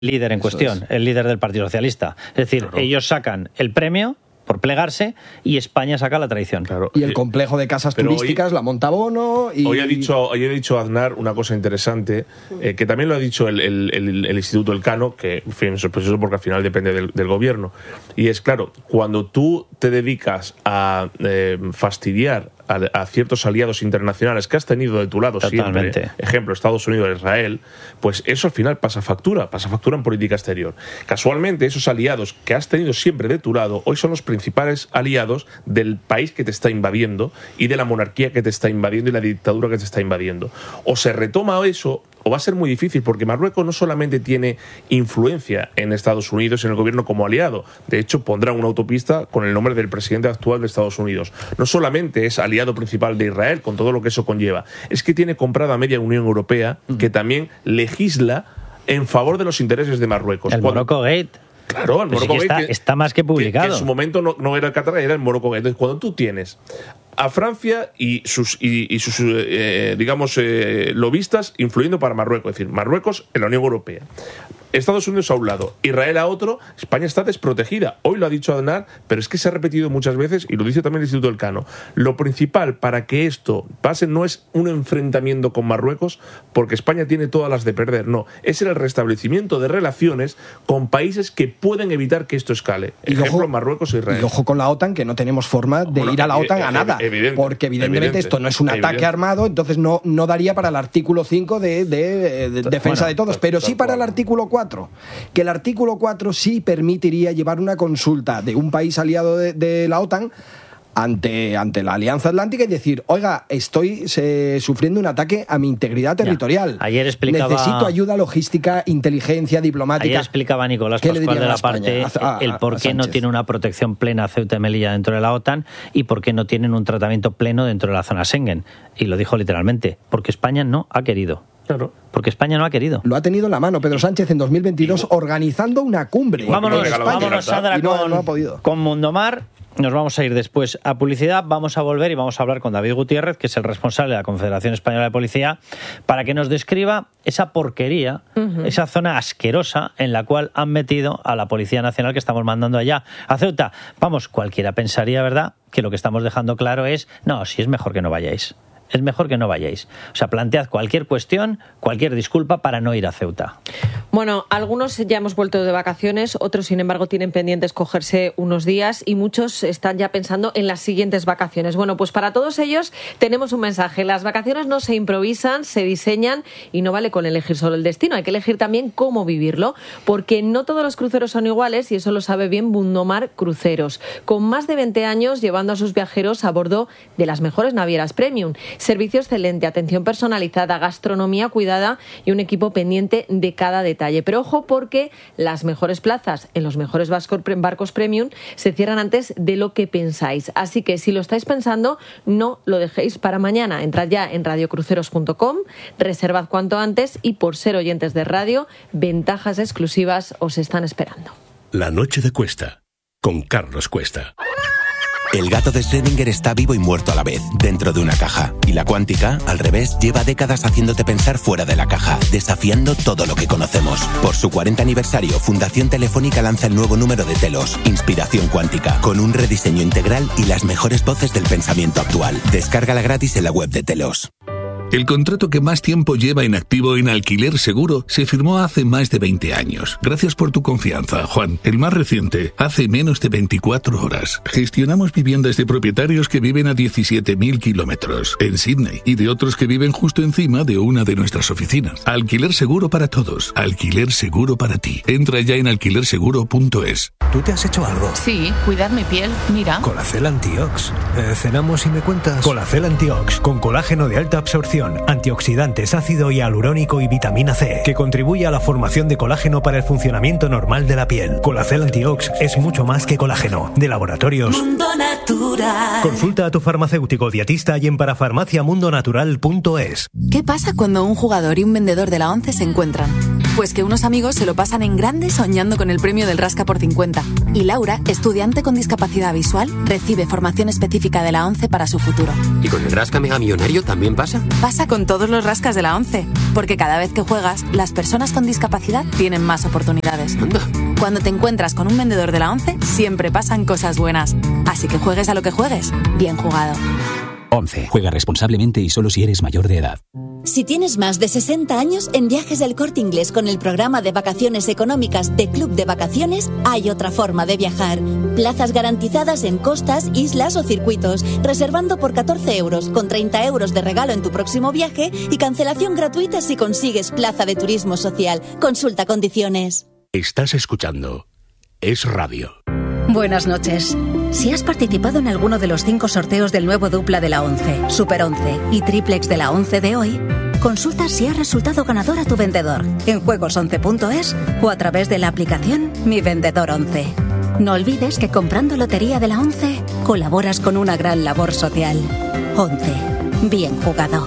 líder en cuestión, el líder del Partido Socialista. Es decir, ellos sacan el premio por plegarse y España saca la traición. Claro. Y el complejo de casas turísticas, hoy, la Montabono... Hoy ha dicho Aznar una cosa interesante, que también lo ha dicho el Instituto Elcano, que en fin, es sorpresivo porque al final depende del gobierno. Y es claro, cuando tú te dedicas a fastidiar a ciertos aliados internacionales que has tenido de tu lado Totalmente. siempre, ejemplo, Estados Unidos, Israel, pues eso al final pasa factura en política exterior. Casualmente, esos aliados que has tenido siempre de tu lado, hoy son los principales aliados del país que te está invadiendo y de la monarquía que te está invadiendo y la dictadura que te está invadiendo. O se retoma eso, o va a ser muy difícil, porque Marruecos no solamente tiene influencia en Estados Unidos, en el gobierno como aliado, de hecho pondrá una autopista con el nombre del presidente actual de Estados Unidos. No solamente es aliado principal de Israel, con todo lo que eso conlleva, es que tiene comprada media Unión Europea, que también legisla en favor de los intereses de Marruecos. El Morocco Gate. Claro, el Morocco Gate está más que publicado. Que en su momento no era el Qatar, era el Morocco Gate. Entonces, cuando tú tienes a Francia y sus lobistas influyendo para Marruecos, es decir, Marruecos en la Unión Europea, Estados Unidos a un lado, Israel a otro, España está desprotegida. Hoy lo ha dicho Aznar, pero es que se ha repetido muchas veces y lo dice también el Instituto Elcano. Lo principal para que esto pase no es un enfrentamiento con Marruecos, porque España tiene todas las de perder, no. Es el restablecimiento de relaciones con países que pueden evitar que esto escale. Ejemplo, Marruecos e Israel. Y ojo con la OTAN, que no tenemos forma de ir a la OTAN a nada. Porque evidentemente esto no es un ataque armado, entonces no daría para el artículo 5 de defensa de todos, pero sí para el artículo 4. Que el artículo 4 sí permitiría llevar una consulta de un país aliado de la OTAN ante la Alianza Atlántica y decir, oiga, estoy sufriendo un ataque a mi integridad territorial. Ayer explicaba... Necesito ayuda logística, inteligencia, diplomática. Ayer explicaba Nicolás Pascual de la Parte el por qué no tiene una protección plena Ceuta y Melilla dentro de la OTAN y por qué no tienen un tratamiento pleno dentro de la zona Schengen. Y lo dijo literalmente, porque España no ha querido. Claro. Porque España no ha querido. Lo ha tenido en la mano Pedro Sánchez en 2022 organizando una cumbre. Vámonos, Sandra, no ha podido. Con Mundomar. Nos vamos a ir después a publicidad, vamos a volver y vamos a hablar con David Gutiérrez, que es el responsable de la Confederación Española de Policía, para que nos describa esa porquería, esa zona asquerosa en la cual han metido a la Policía Nacional que estamos mandando allá a Ceuta. Vamos, cualquiera pensaría, ¿verdad?, que lo que estamos dejando claro es, no, si es mejor que no vayáis. Es mejor que no vayáis. O sea, plantead cualquier cuestión, cualquier disculpa para no ir a Ceuta. Bueno, algunos ya hemos vuelto de vacaciones, otros, sin embargo, tienen pendientes cogerse unos días y muchos están ya pensando en las siguientes vacaciones. Bueno, pues para todos ellos tenemos un mensaje. Las vacaciones no se improvisan, se diseñan y no vale con elegir solo el destino. Hay que elegir también cómo vivirlo, porque no todos los cruceros son iguales y eso lo sabe bien Mundomar Cruceros. Con más de 20 años llevando a sus viajeros a bordo de las mejores navieras premium. Servicio excelente, atención personalizada, gastronomía cuidada y un equipo pendiente de cada detalle. Pero ojo, porque las mejores plazas en los mejores barcos premium se cierran antes de lo que pensáis. Así que si lo estáis pensando, no lo dejéis para mañana. Entrad ya en radiocruceros.com, reservad cuanto antes y por ser oyentes de radio, ventajas exclusivas os están esperando. La noche de Cuesta, con Carlos Cuesta. El gato de Schrödinger está vivo y muerto a la vez, dentro de una caja. Y la cuántica, al revés, lleva décadas haciéndote pensar fuera de la caja, desafiando todo lo que conocemos. Por su 40 aniversario, Fundación Telefónica lanza el nuevo número de Telos, Inspiración Cuántica, con un rediseño integral y las mejores voces del pensamiento actual. Descárgala gratis en la web de Telos. El contrato que más tiempo lleva en activo en Alquiler Seguro se firmó hace más de 20 años. Gracias por tu confianza, Juan. El más reciente, hace menos de 24 horas. Gestionamos viviendas de propietarios que viven a 17.000 kilómetros en Sydney y de otros que viven justo encima de una de nuestras oficinas. Alquiler Seguro para todos. Alquiler Seguro para ti. Entra ya en alquilerseguro.es. ¿Tú te has hecho algo? Sí, cuidar mi piel. Mira. Colacel Antiox. ¿Cenamos y me cuentas? Colacel Antiox, con colágeno de alta absorción, antioxidantes, ácido hialurónico y vitamina C, que contribuye a la formación de colágeno para el funcionamiento normal de la piel. Colacel Antiox es mucho más que colágeno. De Laboratorios Mundo Natural. Consulta a tu farmacéutico dietista y en parafarmaciamundonatural.es. ¿Qué pasa cuando un jugador y un vendedor de la ONCE se encuentran? Pues que unos amigos se lo pasan en grande soñando con el premio del Rasca por 50. Y Laura, estudiante con discapacidad visual, recibe formación específica de la ONCE para su futuro. ¿Y con el Rasca Mega Millonario también pasa? Pasa con todos los rascas de la ONCE, porque cada vez que juegas, las personas con discapacidad tienen más oportunidades. Anda. Cuando te encuentras con un vendedor de la ONCE, siempre pasan cosas buenas. Así que juegues a lo que juegues, bien jugado. ONCE. Juega responsablemente y solo si eres mayor de edad. Si tienes más de 60 años, en Viajes del Corte Inglés con el programa de vacaciones económicas de Club de Vacaciones, hay otra forma de viajar. Plazas garantizadas en costas, islas o circuitos, reservando por 14 euros, con 30 euros de regalo en tu próximo viaje y cancelación gratuita si consigues plaza de turismo social. Consulta condiciones. Estás escuchando Es Radio. Buenas noches. Si has participado en alguno de los 5 sorteos del nuevo dupla de la ONCE, Super 11 y Triplex de la ONCE de hoy, consulta si ha resultado ganador a tu vendedor en juegos11.es o a través de la aplicación Mi Vendedor 11. No olvides que comprando Lotería de la ONCE colaboras con una gran labor social. 11. Bien jugado.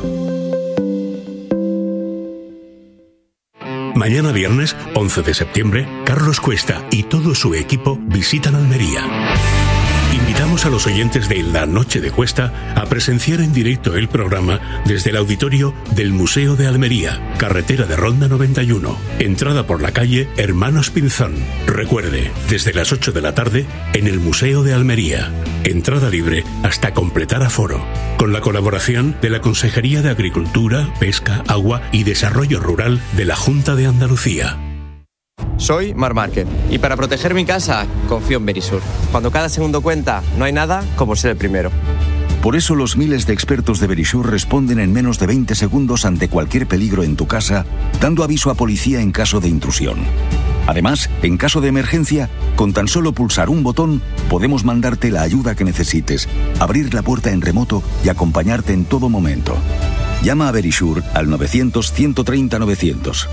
Mañana viernes, 11 de septiembre, Carlos Cuesta y todo su equipo visitan Almería. Invitamos a los oyentes de La Noche de Cuesta a presenciar en directo el programa desde el auditorio del Museo de Almería, carretera de Ronda 91, entrada por la calle Hermanos Pinzón. Recuerde, desde las 8 de la tarde en el Museo de Almería. Entrada libre hasta completar aforo. Con la colaboración de la Consejería de Agricultura, Pesca, Agua y Desarrollo Rural de la Junta de Andalucía. Soy Mar Márquez y para proteger mi casa confío en Verisur. Cuando cada segundo cuenta, no hay nada como ser el primero. Por eso los miles de expertos de Verisur responden en menos de 20 segundos ante cualquier peligro en tu casa, dando aviso a policía en caso de intrusión. Además, en caso de emergencia, con tan solo pulsar un botón, podemos mandarte la ayuda que necesites, abrir la puerta en remoto y acompañarte en todo momento. Llama a Verisur al 900-130-900.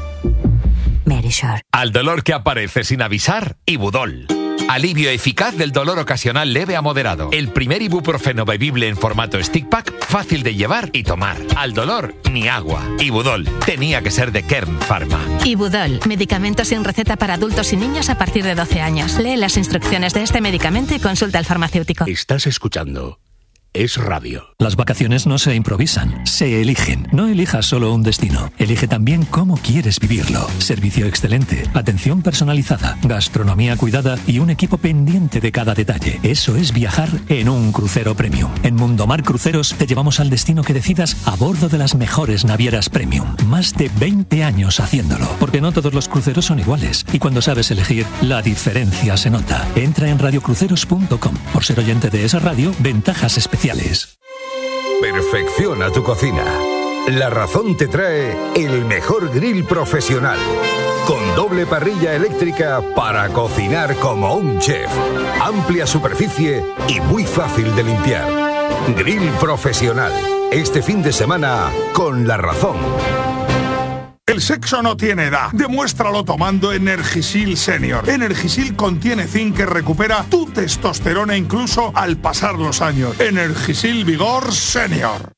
Verisur. Al dolor que aparece sin avisar, Ibudol. Alivio eficaz del dolor ocasional leve a moderado. El primer ibuprofeno bebible en formato stick pack, fácil de llevar y tomar. Al dolor, ni agua. Ibudol. Tenía que ser de Kern Pharma. Ibudol. Medicamento sin receta para adultos y niños a partir de 12 años. Lee las instrucciones de este medicamento y consulta al farmacéutico. Estás escuchando Es Radio. Las vacaciones no se improvisan, se eligen. No elijas solo un destino, elige también cómo quieres vivirlo. Servicio excelente, atención personalizada, gastronomía cuidada y un equipo pendiente de cada detalle. Eso es viajar en un crucero premium. En Mundomar Cruceros te llevamos al destino que decidas a bordo de las mejores navieras premium. Más de 20 años haciéndolo, porque no todos los cruceros son iguales. Y cuando sabes elegir, la diferencia se nota. Entra en radiocruceros.com. Por ser oyente de esa radio, ventajas especiales. Perfecciona tu cocina. La Razón te trae el mejor grill profesional, con doble parrilla eléctrica para cocinar como un chef. Amplia superficie y muy fácil de limpiar. Grill profesional. Este fin de semana con La Razón. El sexo no tiene edad. Demuéstralo tomando Energisil Senior. Energisil contiene zinc que recupera tu testosterona incluso al pasar los años. Energisil Vigor Senior.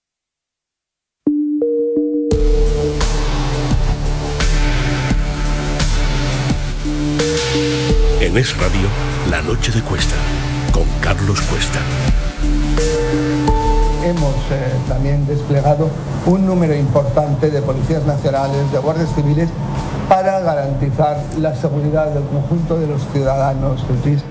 En Es Radio, La Noche de Cuesta, con Carlos Cuesta. Hemos también desplegado un número importante de policías nacionales, de guardias civiles, para garantizar la seguridad del conjunto de los ciudadanos.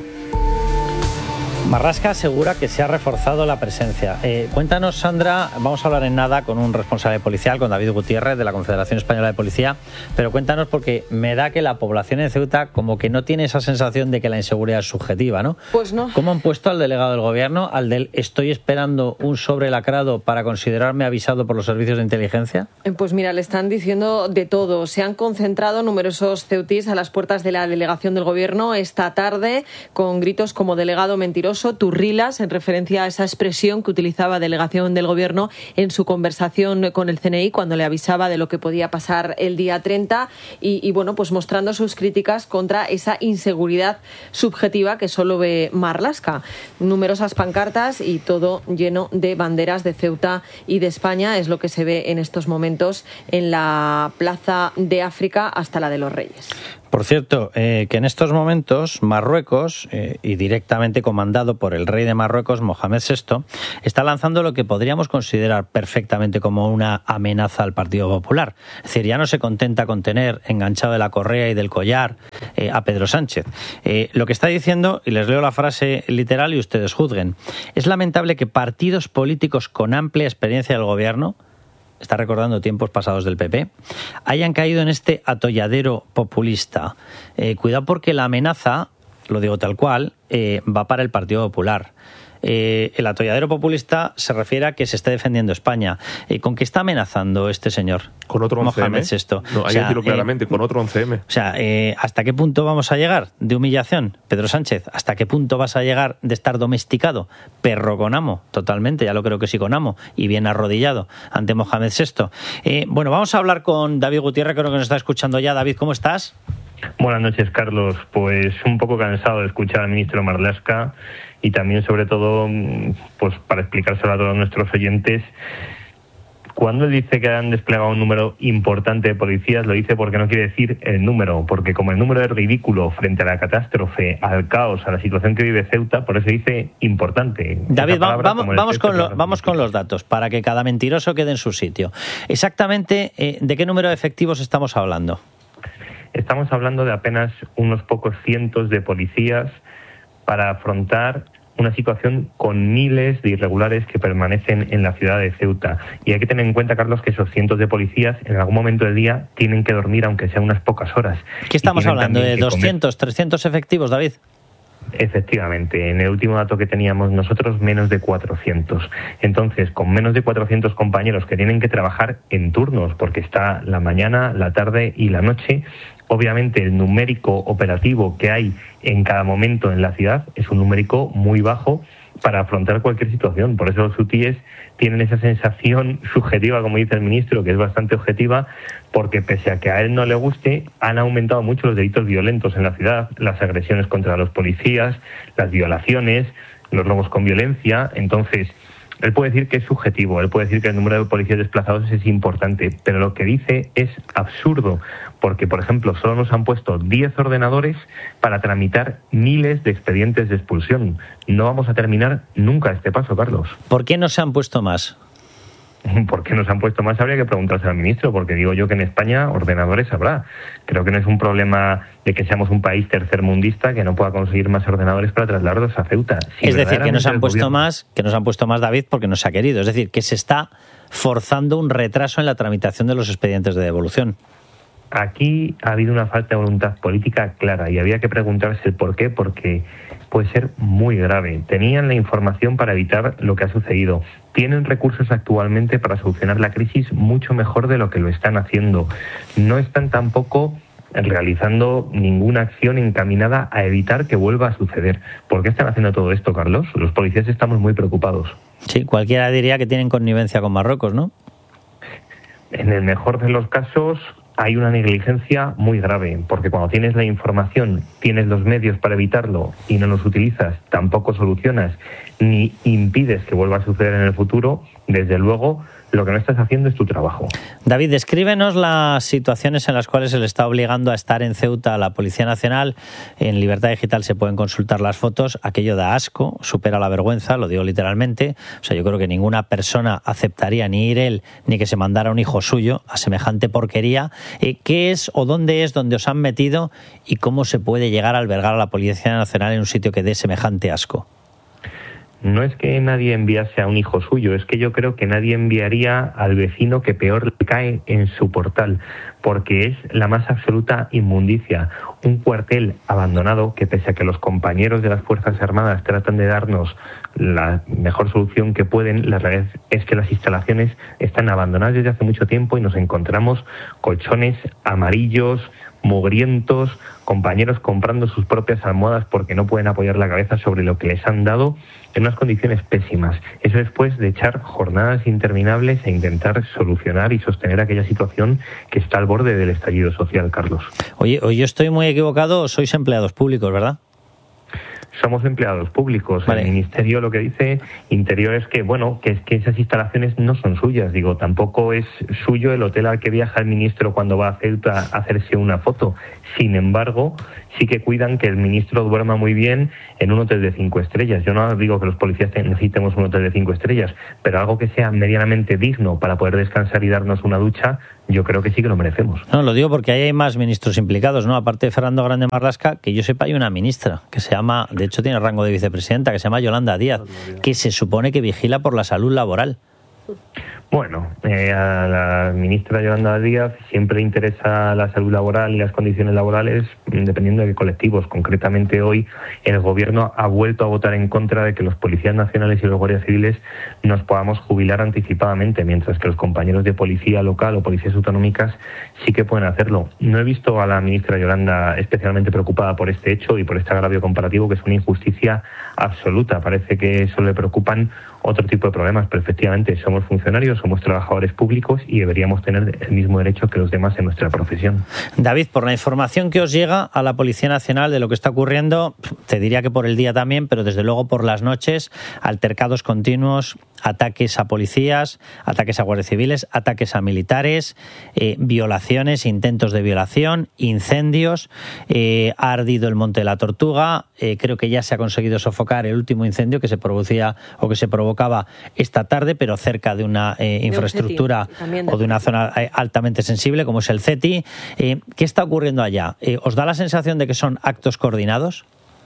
Marlaska asegura que se ha reforzado la presencia. Cuéntanos, Sandra, vamos a hablar en nada con un responsable policial, con David Gutiérrez, de la Confederación Española de Policía, pero cuéntanos porque me da que la población en Ceuta como que no tiene esa sensación de que la inseguridad es subjetiva, ¿no? Pues no. ¿Cómo han puesto al delegado del gobierno, al del estoy esperando un sobre lacrado para considerarme avisado por los servicios de inteligencia? Pues mira, le están diciendo de todo. Se han concentrado numerosos ceutís a las puertas de la delegación del gobierno esta tarde con gritos como delegado mentiroso, oso, turrilas, en referencia a esa expresión que utilizaba delegación del Gobierno en su conversación con el CNI cuando le avisaba de lo que podía pasar el día 30 y bueno, pues mostrando sus críticas contra esa inseguridad subjetiva que solo ve Marlaska. Numerosas pancartas y todo lleno de banderas de Ceuta y de España es lo que se ve en estos momentos en la Plaza de África hasta la de los Reyes. Por cierto, que en estos momentos Marruecos, y directamente comandado por el rey de Marruecos, Mohamed VI, está lanzando lo que podríamos considerar perfectamente como una amenaza al Partido Popular. Es decir, ya no se contenta con tener enganchado de la correa y del collar a Pedro Sánchez. Lo que está diciendo, y les leo la frase literal y ustedes juzguen, es lamentable que partidos políticos con amplia experiencia del gobierno, está recordando tiempos pasados del PP, hayan caído en este atolladero populista. Cuidado porque la amenaza, lo digo tal cual, va para el Partido Popular. El atolladero populista se refiere a que se esté defendiendo España. ¿Con qué está amenazando este señor? Con otro 11M. Mohamed VI. No, hay que decirlo claramente, con otro 11M. O sea, ¿hasta qué punto vamos a llegar de humillación, Pedro Sánchez? ¿Hasta qué punto vas a llegar de estar domesticado? Perro con amo, totalmente, ya lo creo que sí con amo, y bien arrodillado ante Mohamed VI. Bueno, vamos a hablar con David Gutiérrez, creo que nos está escuchando ya. David, ¿cómo estás? Buenas noches, Carlos. Pues un poco cansado de escuchar al ministro Marlaska y también, sobre todo, pues para explicárselo a todos nuestros oyentes, cuando él dice que han desplegado un número importante de policías, lo dice porque no quiere decir el número, porque como el número es ridículo frente a la catástrofe, al caos, a la situación que vive Ceuta, por eso dice importante. David, vamos con los datos, para que cada mentiroso quede en su sitio. Exactamente, ¿de qué número de efectivos estamos hablando? Estamos hablando de apenas unos pocos cientos de policías para afrontar una situación con miles de irregulares que permanecen en la ciudad de Ceuta. Y hay que tener en cuenta, Carlos, que esos cientos de policías en algún momento del día tienen que dormir, aunque sea unas pocas horas. ¿Qué estamos hablando? ¿De 200, 300 efectivos, David? Efectivamente, en el último dato que teníamos nosotros, menos de 400. Entonces, con menos de 400 compañeros que tienen que trabajar en turnos, porque está la mañana, la tarde y la noche, obviamente el numérico operativo que hay en cada momento en la ciudad es un numérico muy bajo para afrontar cualquier situación. Por eso los hutíes tienen esa sensación subjetiva, como dice el ministro, que es bastante objetiva, porque pese a que a él no le guste, han aumentado mucho los delitos violentos en la ciudad, las agresiones contra los policías, las violaciones, los robos con violencia. Entonces, él puede decir que es subjetivo, él puede decir que el número de policías desplazados es importante, pero lo que dice es absurdo, porque, por ejemplo, solo nos han puesto 10 ordenadores para tramitar miles de expedientes de expulsión. No vamos a terminar nunca este paso, Carlos. ¿Por qué no se han puesto más? ¿Por qué nos han puesto más? Habría que preguntarse al ministro, porque digo yo que en España ordenadores habrá. Creo que no es un problema de que seamos un país tercermundista que no pueda conseguir más ordenadores para trasladarlos a Ceuta. Es decir, que nos han puesto más, David, porque no se ha querido. Es decir, que se está forzando un retraso en la tramitación de los expedientes de devolución. Aquí ha habido una falta de voluntad política clara y había que preguntarse el por qué, porque puede ser muy grave. Tenían la información para evitar lo que ha sucedido. Tienen recursos actualmente para solucionar la crisis mucho mejor de lo que lo están haciendo. No están tampoco realizando ninguna acción encaminada a evitar que vuelva a suceder. ¿Por qué están haciendo todo esto, Carlos? Los policías estamos muy preocupados. Sí, cualquiera diría que tienen connivencia con Marruecos, ¿no? En el mejor de los casos hay una negligencia muy grave, porque cuando tienes la información, tienes los medios para evitarlo y no los utilizas, tampoco solucionas ni impides que vuelva a suceder en el futuro, desde luego lo que no estás haciendo es tu trabajo. David, descríbenos las situaciones en las cuales se le está obligando a estar en Ceuta a la Policía Nacional. En Libertad Digital se pueden consultar las fotos. Aquello da asco, supera la vergüenza, lo digo literalmente. O sea, yo creo que ninguna persona aceptaría ni ir él ni que se mandara un hijo suyo a semejante porquería. ¿Qué es o dónde es donde os han metido y cómo se puede llegar a albergar a la Policía Nacional en un sitio que dé semejante asco? No es que nadie enviase a un hijo suyo, es que yo creo que nadie enviaría al vecino que peor le cae en su portal, porque es la más absoluta inmundicia. Un cuartel abandonado que, pese a que los compañeros de las Fuerzas Armadas tratan de darnos la mejor solución que pueden, la realidad es que las instalaciones están abandonadas desde hace mucho tiempo y nos encontramos colchones amarillos, mugrientos, compañeros comprando sus propias almohadas porque no pueden apoyar la cabeza sobre lo que les han dado en unas condiciones pésimas. Eso después de echar jornadas interminables e intentar solucionar y sostener aquella situación que está al borde del estallido social, Carlos. Oye, yo estoy muy equivocado, sois empleados públicos, ¿verdad? Somos empleados públicos. Vale. El Ministerio lo que dice Interior es que, bueno, que esas instalaciones no son suyas. Digo, tampoco es suyo el hotel al que viaja el ministro cuando va a Ceuta a hacerse una foto. Sin embargo, sí que cuidan que el ministro duerma muy bien en un hotel de 5 estrellas. Yo no digo que los policías necesitemos un hotel de 5 estrellas, pero algo que sea medianamente digno para poder descansar y darnos una ducha, yo creo que sí que lo merecemos. No, lo digo porque ahí hay más ministros implicados, ¿no? Aparte de Fernando Grande Marlaska, que yo sepa, hay una ministra que se llama, de hecho tiene rango de vicepresidenta, que se llama Yolanda Díaz, que se supone que vigila por la salud laboral. Bueno, a la ministra Yolanda Díaz siempre le interesa la salud laboral y las condiciones laborales dependiendo de qué colectivos. Concretamente hoy el Gobierno ha vuelto a votar en contra de que los policías nacionales y los guardias civiles nos podamos jubilar anticipadamente, mientras que los compañeros de policía local o policías autonómicas sí que pueden hacerlo. No he visto a la ministra Yolanda especialmente preocupada por este hecho y por este agravio comparativo, que es una injusticia absoluta. Parece que solo le preocupan otro tipo de problemas, pero efectivamente somos funcionarios, somos trabajadores públicos y deberíamos tener el mismo derecho que los demás en nuestra profesión. David, por la información que os llega a la Policía Nacional de lo que está ocurriendo, te diría que por el día también, pero desde luego por las noches, altercados continuos, ataques a policías, ataques a guardias civiles, ataques a militares, violaciones, intentos de violación, incendios, ha ardido el Monte de la Tortuga, creo que ya se ha conseguido sofocar el último incendio que se producía o que se provocaba esta tarde, pero cerca de una infraestructura o de una zona altamente sensible como es el CETI. ¿Qué está ocurriendo allá? ¿Os da la sensación de que son actos coordinados?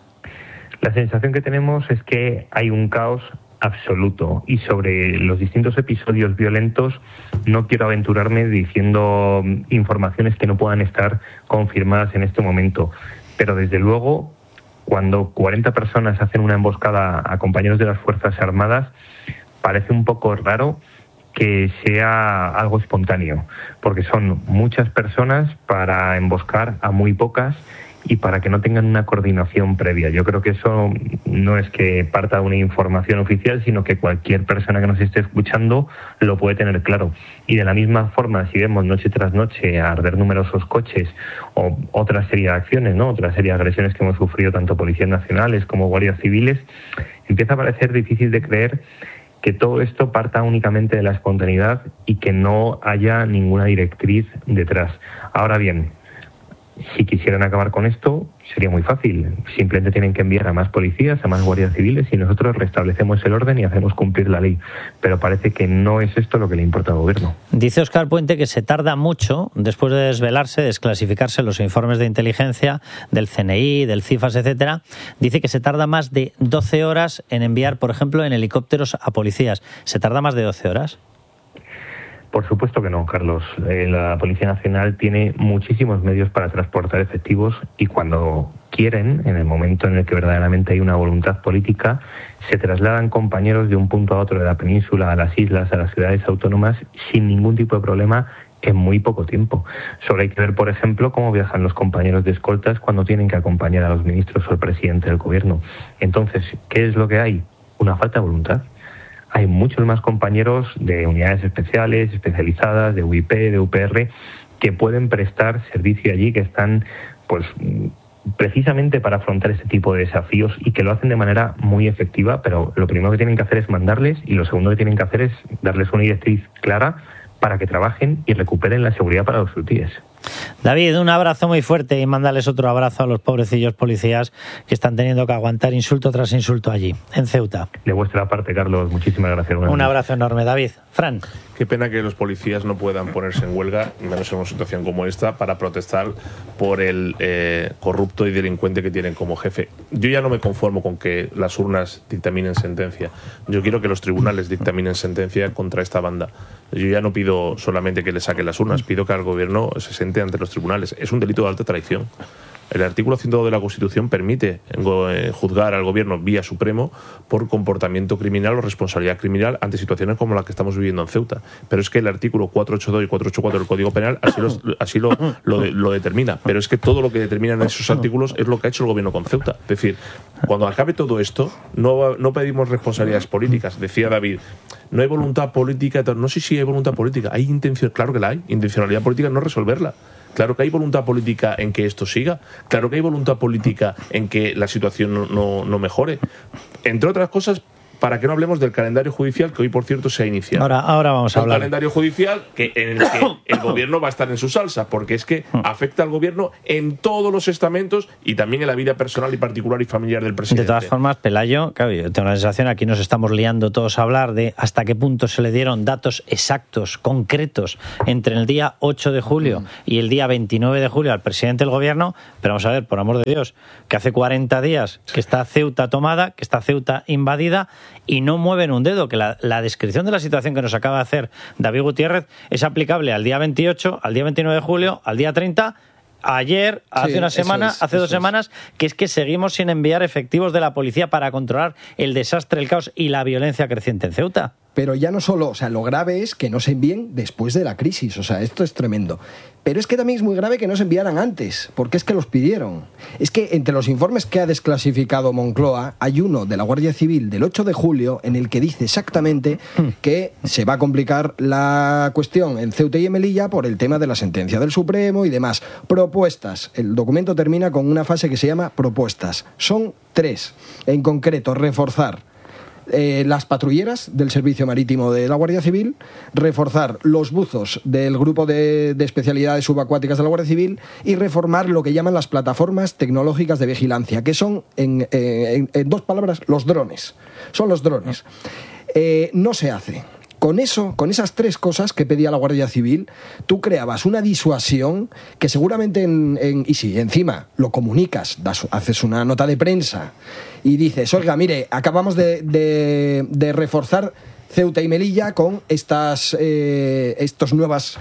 La sensación que tenemos es que hay un caos absoluto, y sobre los distintos episodios violentos no quiero aventurarme diciendo informaciones que no puedan estar confirmadas en este momento, pero desde luego cuando 40 personas hacen una emboscada a compañeros de las Fuerzas Armadas parece un poco raro que sea algo espontáneo, porque son muchas personas para emboscar a muy pocas y para que no tengan una coordinación previa. Yo creo que eso no es que parta de una información oficial, sino que cualquier persona que nos esté escuchando lo puede tener claro. Y de la misma forma, si vemos noche tras noche arder numerosos coches o otra serie de acciones, ¿no? Otra serie de agresiones que hemos sufrido tanto policías nacionales como guardias civiles, empieza a parecer difícil de creer que todo esto parta únicamente de la espontaneidad y que no haya ninguna directriz detrás. Ahora bien, si quisieran acabar con esto, sería muy fácil. Simplemente tienen que enviar a más policías, a más guardias civiles y nosotros restablecemos el orden y hacemos cumplir la ley. Pero parece que no es esto lo que le importa al Gobierno. Dice Óscar Puente que se tarda mucho, después de desvelarse, desclasificarse los informes de inteligencia del CNI, del CIFAS, etcétera. Dice que se tarda más de 12 horas en enviar, por ejemplo, en helicópteros a policías. ¿Se tarda más de 12 horas? Por supuesto que no, Carlos. La Policía Nacional tiene muchísimos medios para transportar efectivos y cuando quieren, en el momento en el que verdaderamente hay una voluntad política, se trasladan compañeros de un punto a otro de la península, a las islas, a las ciudades autónomas, sin ningún tipo de problema, en muy poco tiempo. Solo hay que ver, por ejemplo, cómo viajan los compañeros de escoltas cuando tienen que acompañar a los ministros o al presidente del Gobierno. Entonces, ¿qué es lo que hay? Una falta de voluntad. Hay muchos más compañeros de unidades especiales, especializadas, de UIP, de UPR, que pueden prestar servicio allí, que están pues precisamente para afrontar este tipo de desafíos y que lo hacen de manera muy efectiva, pero lo primero que tienen que hacer es mandarles y lo segundo que tienen que hacer es darles una directriz clara para que trabajen y recuperen la seguridad para los sutíes. David, un abrazo muy fuerte y mándales otro abrazo a los pobrecillos policías que están teniendo que aguantar insulto tras insulto allí, en Ceuta. De vuestra parte, Carlos, muchísimas gracias. Un abrazo enorme, David. Fran. Qué pena que los policías no puedan ponerse en huelga, menos en una situación como esta, para protestar por el corrupto y delincuente que tienen como jefe. Yo ya no me conformo con que las urnas dictaminen sentencia. Yo quiero que los tribunales dictaminen sentencia contra esta banda. Yo ya no pido solamente que le saquen las urnas, pido que al Gobierno se siente presente ante los tribunales. Es un delito de alta traición. El artículo 102 de la Constitución permite juzgar al gobierno vía Supremo por comportamiento criminal o responsabilidad criminal ante situaciones como las que estamos viviendo en Ceuta. Pero es que el artículo 482 y 484 del Código Penal así lo determina. Pero es que todo lo que determinan esos artículos es lo que ha hecho el gobierno con Ceuta. Es decir, cuando acabe todo esto, no pedimos responsabilidades políticas. Decía David, no hay voluntad política. No sé si hay voluntad política. Hay intención, claro que la hay. Intencionalidad política no resolverla. Claro que hay voluntad política en que esto siga. Claro que hay voluntad política en que la situación no mejore. Entre otras cosas, para que no hablemos del calendario judicial, que hoy, por cierto, se ha iniciado. Ahora vamos a hablar. Un calendario judicial en el que el gobierno va a estar en su salsa, porque es que afecta al gobierno en todos los estamentos y también en la vida personal y particular y familiar del presidente. De todas formas, Pelayo, claro, yo tengo la sensación, aquí nos estamos liando todos a hablar de hasta qué punto se le dieron datos exactos, concretos, entre el día 8 de julio y el día 29 de julio al presidente del gobierno, pero vamos a ver, por amor de Dios, que hace 40 días que está Ceuta tomada, que está Ceuta invadida, y no mueven un dedo, que la descripción de la situación que nos acaba de hacer David Gutiérrez es aplicable al día 28, al día 29 de julio, al día 30, ayer, hace una semana, hace 2 semanas, que es que seguimos sin enviar efectivos de la policía para controlar el desastre, el caos y la violencia creciente en Ceuta. Pero ya no solo, o sea, lo grave es que no se envíen después de la crisis, o sea, esto es tremendo. Pero es que también es muy grave que no se enviaran antes, porque es que los pidieron. Es que entre los informes que ha desclasificado Moncloa, hay uno de la Guardia Civil del 8 de julio en el que dice exactamente que se va a complicar la cuestión en Ceuta y en Melilla por el tema de la sentencia del Supremo y demás. Propuestas. El documento termina con una fase que se llama propuestas. Son 3. En concreto, reforzar las patrulleras del Servicio Marítimo de la Guardia Civil, reforzar los buzos del grupo de especialidades subacuáticas de la Guardia Civil y reformar lo que llaman las plataformas tecnológicas de vigilancia, que son, en 2 palabras, los drones. Son los drones. No se hace. Con esas 3 cosas que pedía la Guardia Civil, tú creabas una disuasión que seguramente y si encima lo comunicas, haces una nota de prensa y dices, oiga, mire, acabamos de reforzar Ceuta y Melilla con estos nuevos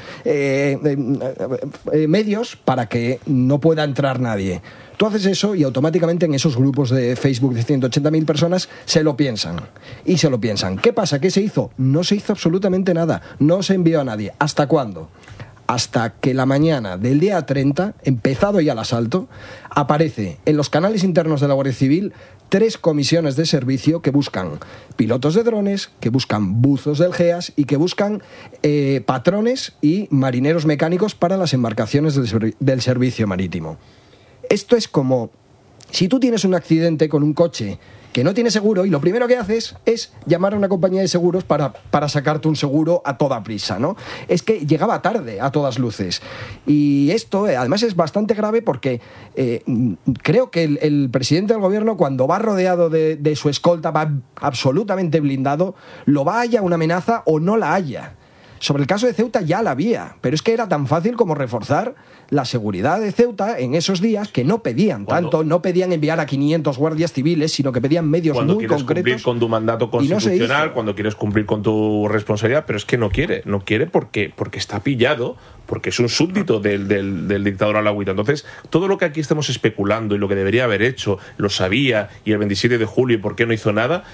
medios para que no pueda entrar nadie. Tú haces eso y automáticamente en esos grupos de Facebook de 180.000 personas se lo piensan. Y se lo piensan. ¿Qué pasa? ¿Qué se hizo? No se hizo absolutamente nada. No se envió a nadie. ¿Hasta cuándo? Hasta que la mañana del día 30, empezado ya el asalto, aparece en los canales internos de la Guardia Civil 3 comisiones de servicio que buscan pilotos de drones, que buscan buzos del GEAS y que buscan patrones y marineros mecánicos para las embarcaciones del servicio marítimo. Esto es como si tú tienes un accidente con un coche que no tiene seguro y lo primero que haces es llamar a una compañía de seguros para sacarte un seguro a toda prisa, ¿no? Es que llegaba tarde a todas luces. Y esto además es bastante grave porque creo que el presidente del gobierno, cuando va rodeado de su escolta, va absolutamente blindado, lo va haya una amenaza o no la haya. Sobre el caso de Ceuta ya la había, pero es que era tan fácil como reforzar la seguridad de Ceuta en esos días, que no pedían tanto, no pedían enviar a 500 guardias civiles, sino que pedían medios muy concretos. Cuando quieres cumplir con tu mandato constitucional, cuando quieres cumplir con tu responsabilidad, pero es que no quiere porque está pillado, porque es un súbdito del dictador alauita. Entonces, todo lo que aquí estamos especulando y lo que debería haber hecho, lo sabía, y el 27 de julio, ¿y por qué no hizo nada?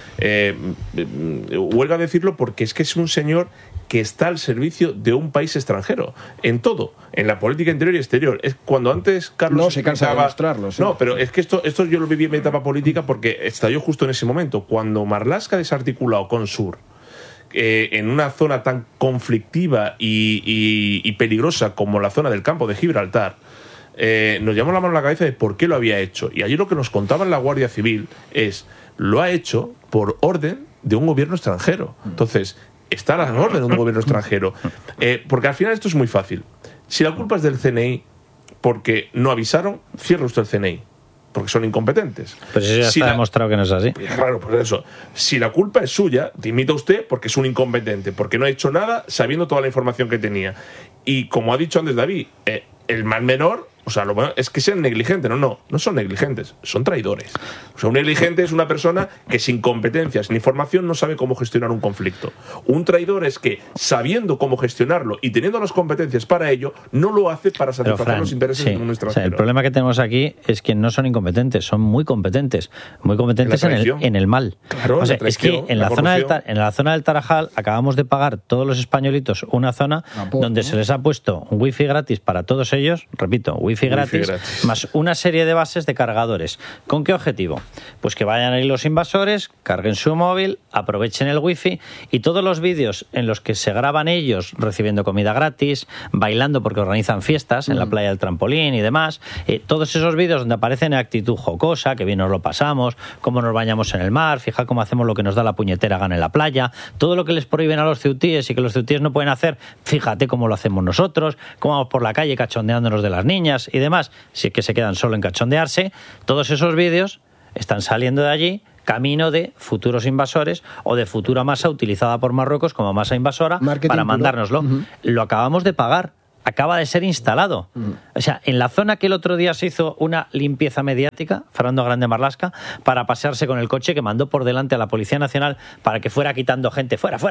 Huelga decirlo porque es que es un señor que está al servicio de un país extranjero, en todo, en la política interior y exterior. Es cuando antes Carlos no se cansa de demostrarlo. ¿Sí? No, pero es que esto yo lo viví en mi etapa política porque estalló justo en ese momento, cuando Marlaska desarticulado con Sur, en una zona tan conflictiva y peligrosa como la zona del campo de Gibraltar, nos llamó la mano a la cabeza de por qué lo había hecho. Y allí lo que nos contaba la Guardia Civil es, lo ha hecho por orden de un gobierno extranjero. Entonces, está a la orden de un gobierno extranjero. Porque al final esto es muy fácil. Si la culpa es del CNI porque no avisaron, cierra usted el CNI, porque son incompetentes. Pues eso ya está demostrado que no es así. Claro, pues eso. Si la culpa es suya, dimita usted porque es un incompetente, porque no ha hecho nada sabiendo toda la información que tenía. Y como ha dicho antes David, el mal menor O sea, lo bueno es que sean negligentes. No son negligentes, son traidores. O sea, un negligente es una persona que sin competencias ni formación no sabe cómo gestionar un conflicto. Un traidor es que, sabiendo cómo gestionarlo y teniendo las competencias para ello, no lo hace para satisfacer Fran, los intereses de un extranjero. O sea, el problema que tenemos aquí es que no son incompetentes, son muy competentes en el mal. Claro, o sea, es que en la zona del Tarajal acabamos de pagar todos los españolitos una zona donde se les ha puesto un wifi gratis para todos ellos, repito, wifi gratis, más una serie de bases de cargadores. ¿Con qué objetivo? Pues que vayan ahí los invasores, carguen su móvil, aprovechen el wifi y todos los vídeos en los que se graban ellos recibiendo comida gratis, bailando porque organizan fiestas en la playa del Trampolín y demás, todos esos vídeos donde aparecen en actitud jocosa, que bien nos lo pasamos, cómo nos bañamos en el mar, fija cómo hacemos lo que nos da la puñetera gana en la playa, todo lo que les prohíben a los ceutíes y que los ceutíes no pueden hacer, fíjate cómo lo hacemos nosotros, cómo vamos por la calle cachondeándonos de las niñas y demás, si es que se quedan solo en cachondearse, todos esos vídeos están saliendo de allí camino de futuros invasores o de futura masa utilizada por Marruecos como masa invasora para mandárnoslo. Lo acabamos de pagar. Acaba de ser instalado. O sea, en la zona que el otro día se hizo una limpieza mediática, Fernando Grande Marlaska, para pasearse con el coche que mandó por delante a la Policía Nacional para que fuera quitando gente, fuera,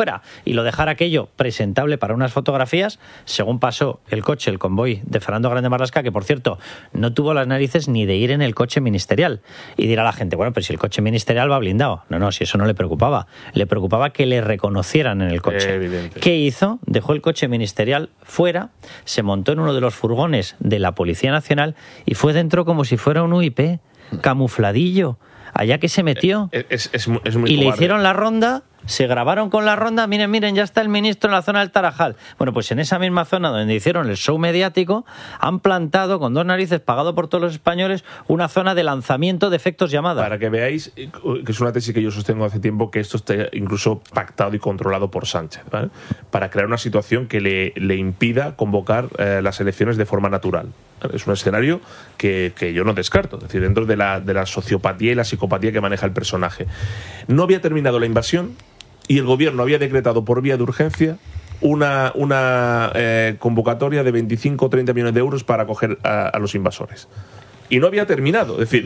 y lo dejara aquello presentable para unas fotografías, según pasó el coche, el convoy de Fernando Grande Marlaska, que por cierto, no tuvo las narices ni de ir en el coche ministerial. Y dirá la gente, bueno, pero si el coche ministerial va blindado. No, si eso no le preocupaba. Le preocupaba que le reconocieran en el coche. Evidente. ¿Qué hizo? Dejó el coche ministerial fuera, se montó en uno de los furgones de la Policía Nacional y fue dentro como si fuera un UIP, camufladillo, allá que se metió. Es muy y cobarde. le hicieron la ronda, se grabaron con la ronda, miren, ya está el ministro en la zona del Tarajal. Bueno, pues en esa misma zona donde hicieron el show mediático, han plantado con dos narices, pagado por todos los españoles, una zona de lanzamiento de efectos llamada. Para que veáis, que es una tesis que yo sostengo hace tiempo, que esto está incluso pactado y controlado por Sánchez, ¿vale? Para crear una situación que le impida convocar las elecciones de forma natural. Es un escenario que yo no descarto, es decir, dentro de la sociopatía y la psicopatía que maneja el personaje. No había terminado la invasión y el gobierno había decretado por vía de urgencia una convocatoria de 25 o 30 millones de euros para acoger a los invasores. Y no había terminado, es decir,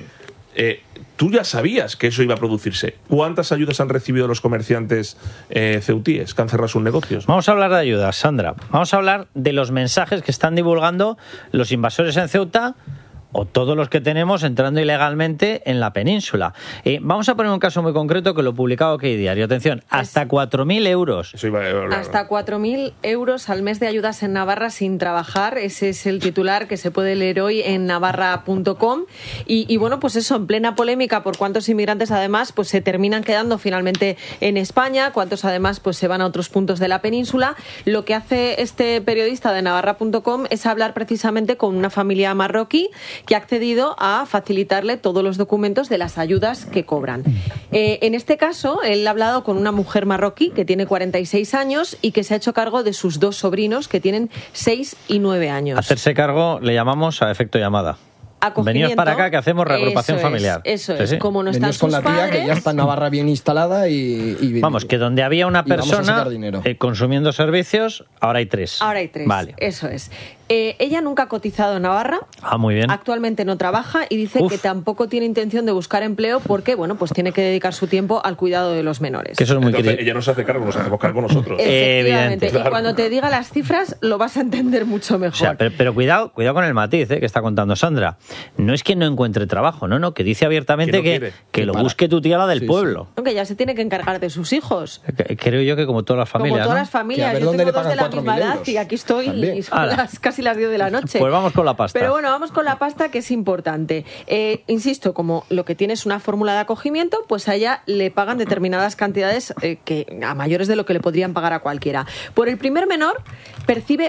tú ya sabías que eso iba a producirse. ¿Cuántas ayudas han recibido los comerciantes ceutíes que han cerrado sus negocios? Vamos a hablar de ayudas, Sandra. Vamos a hablar de los mensajes que están divulgando los invasores en Ceuta o todos los que tenemos entrando ilegalmente en la península. Vamos a poner un caso muy concreto que lo he publicado aquí Diario. Atención, hasta 4.000 euros. Hasta 4.000 euros al mes de ayudas en Navarra sin trabajar. Ese es el titular que se puede leer hoy en navarra.com. Y bueno, pues eso, en plena polémica por cuántos inmigrantes además pues se terminan quedando finalmente en España, cuántos además pues se van a otros puntos de la península. Lo que hace este periodista de navarra.com es hablar precisamente con una familia marroquí que ha accedido a facilitarle todos los documentos de las ayudas que cobran. En este caso, él ha hablado con una mujer marroquí que tiene 46 años y que se ha hecho cargo de sus dos sobrinos que tienen 6 y 9 años. Hacerse cargo le llamamos a efecto llamada. Veníos para acá que hacemos reagrupación familiar. Eso es. Como no están sus con la tía padres, que ya está en Navarra bien instalada y vamos, que donde había una persona consumiendo servicios, ahora hay 3. Ahora hay 3, vale. Eso es. Ella nunca ha cotizado en Navarra. Muy bien. Actualmente no trabaja y dice que tampoco tiene intención de buscar empleo porque, bueno, pues tiene que dedicar su tiempo al cuidado de los menores. Que eso es muy Entonces, ella no se hace cargo, nos hacemos cargo nosotros. Efectivamente. Evidente. Y cuando te diga las cifras lo vas a entender mucho mejor. O sea, pero cuidado con el matiz que está contando Sandra. No es que no encuentre trabajo, no, que dice abiertamente que lo busque tu tía, la del pueblo. Que ya se tiene que encargar de sus hijos. Creo yo que como todas las familias. Como todas las familias. Yo tengo 2 de la misma edad y aquí estoy y son casi las 10 de la noche. Pues vamos con la pasta. Pero bueno, vamos con la pasta, que es importante. Insisto, como lo que tiene es una fórmula de acogimiento, pues a ella le pagan determinadas cantidades que a mayores de lo que le podrían pagar a cualquiera. Por el primer menor percibe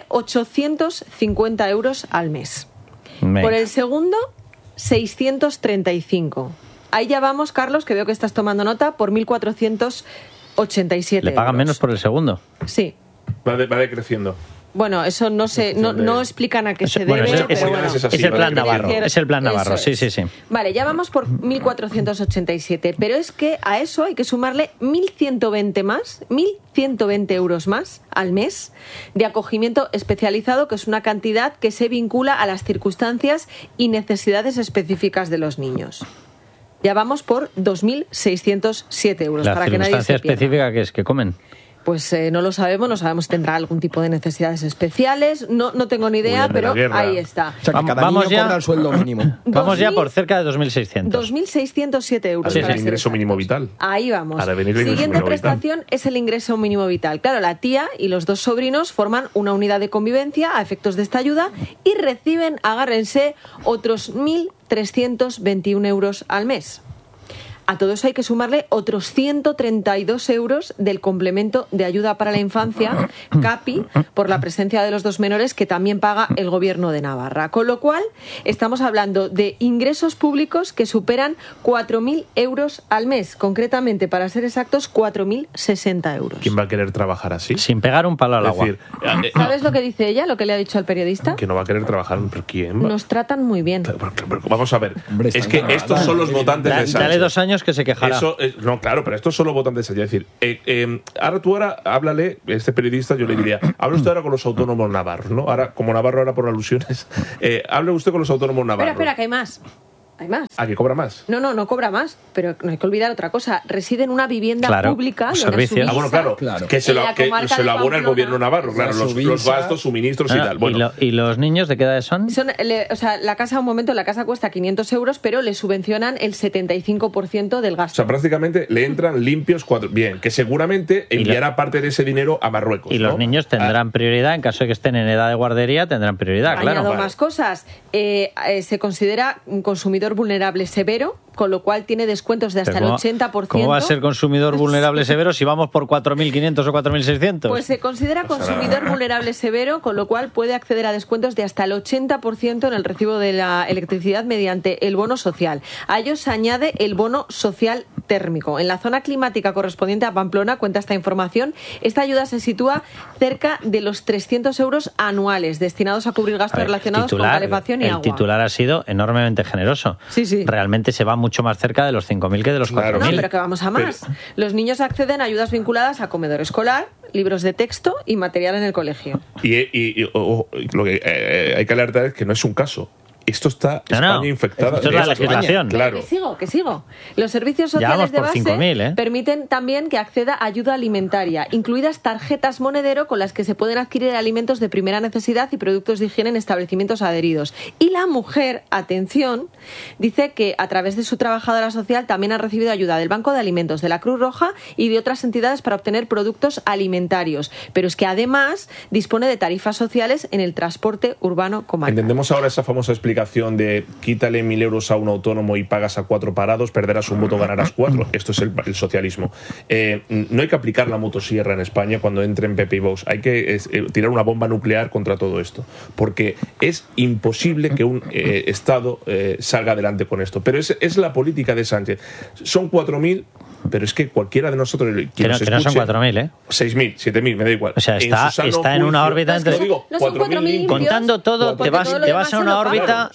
850 euros al mes. Por el segundo, 635. Ahí ya vamos, Carlos, que veo que estás tomando nota, por 1.487 ¿Le pagan euros. menos por el segundo? Sí. Va decreciendo. Bueno, eso no sé, no explican a qué se debe. Es el plan Navarro. Es el plan Navarro, sí. Vale, ya vamos por 1.487, pero es que a eso hay que sumarle 1.120 euros más al mes de acogimiento especializado, que es una cantidad que se vincula a las circunstancias y necesidades específicas de los niños. Ya vamos por 2.607 euros. ¿La para que nadie se circunstancia específica qué es? ¿Que comen? Pues no lo sabemos, no sabemos si tendrá algún tipo de necesidades especiales, no tengo ni idea, pero ahí está. O sea, que cada niño cobra el sueldo mínimo. Vamos ya por cerca de 2.600. 2.607 euros. Es el ingreso mínimo vital. Ahí vamos. Siguiente prestación es el ingreso mínimo vital. Claro, la tía y los dos sobrinos forman una unidad de convivencia a efectos de esta ayuda y reciben, agárrense, otros 1.321 euros al mes. A todo eso hay que sumarle otros 132 euros del complemento de ayuda para la infancia, CAPI, por la presencia de los dos menores, que también paga el Gobierno de Navarra. Con lo cual, estamos hablando de ingresos públicos que superan 4.000 euros al mes. Concretamente, para ser exactos, 4.060 euros. ¿Quién va a querer trabajar así? Sin pegar un palo al agua. ¿Sabes lo que dice ella, lo que le ha dicho al periodista? Que no va a querer trabajar. ¿Pero quién va? Nos tratan muy bien. Pero vamos a ver. Es que estos son los votantes de Sánchez. Dale 2 años que se quejará. No, claro, pero estos son los votantes de Sánchez. Es decir, ahora háblale, este periodista, yo le diría, hable usted ahora con los autónomos navarros, ¿no? Ahora, como Navarro ahora por alusiones, hable usted con los autónomos navarros. Espera, que hay más. Hay más. ¿Que cobra más? No cobra más, pero no hay que olvidar otra cosa. Reside en una vivienda pública. Servicio. Claro. Que se lo abona el Gobierno navarro, claro, los gastos, suministros y tal. Bueno. ¿Y los niños de qué edad son? La casa cuesta 500 euros, pero le subvencionan el 75% del gasto. O sea, prácticamente le entran limpios 4. Bien, que seguramente enviará parte de ese dinero a Marruecos. Y los niños tendrán prioridad, en caso de que estén en edad de guardería, tendrán prioridad, claro. Añado más cosas. Se considera un consumidor vulnerable severo, con lo cual tiene descuentos de hasta el 80%. ¿Cómo va a ser consumidor vulnerable severo si vamos por 4.500 o 4.600? Pues se considera consumidor vulnerable severo, con lo cual puede acceder a descuentos de hasta el 80% en el recibo de la electricidad mediante el bono social. A ello se añade el bono social térmico. En la zona climática correspondiente a Pamplona, cuenta esta información, esta ayuda se sitúa cerca de los 300 euros anuales destinados a cubrir gastos relacionados con calefacción y agua. El titular ha sido enormemente generoso. Sí. Realmente se va mucho más cerca de los 5.000 que de los 4.000. No, pero que vamos a más. Los niños acceden a ayudas vinculadas a comedor escolar, libros de texto y material en el colegio. Y lo que hay que alertar es que no es un caso. Esto está España infectada. Esto es la legislación. Claro. Que sigo. Los servicios sociales de base 5.000, permiten también que acceda a ayuda alimentaria, incluidas tarjetas monedero con las que se pueden adquirir alimentos de primera necesidad y productos de higiene en establecimientos adheridos. Y la mujer, atención, dice que a través de su trabajadora social también ha recibido ayuda del Banco de Alimentos, de la Cruz Roja y de otras entidades para obtener productos alimentarios. Pero es que además dispone de tarifas sociales en el transporte urbano comarcal. Entendemos ahora esa famosa explicación de quítale 1.000 euros a un autónomo y pagas a 4 parados, perderás un voto, ganarás 4. Esto es el socialismo. No hay que aplicar la motosierra en España cuando entren PP y Vox. Hay que tirar una bomba nuclear contra todo esto, porque es imposible que un Estado salga adelante con esto. Pero es la política de Sánchez. Son 4.000. Pero es que cualquiera de nosotros que no son 4.000, ¿eh? 6.000, 7.000, me da igual. O sea, está en una órbita entre... Contando todo, te vas a una órbita,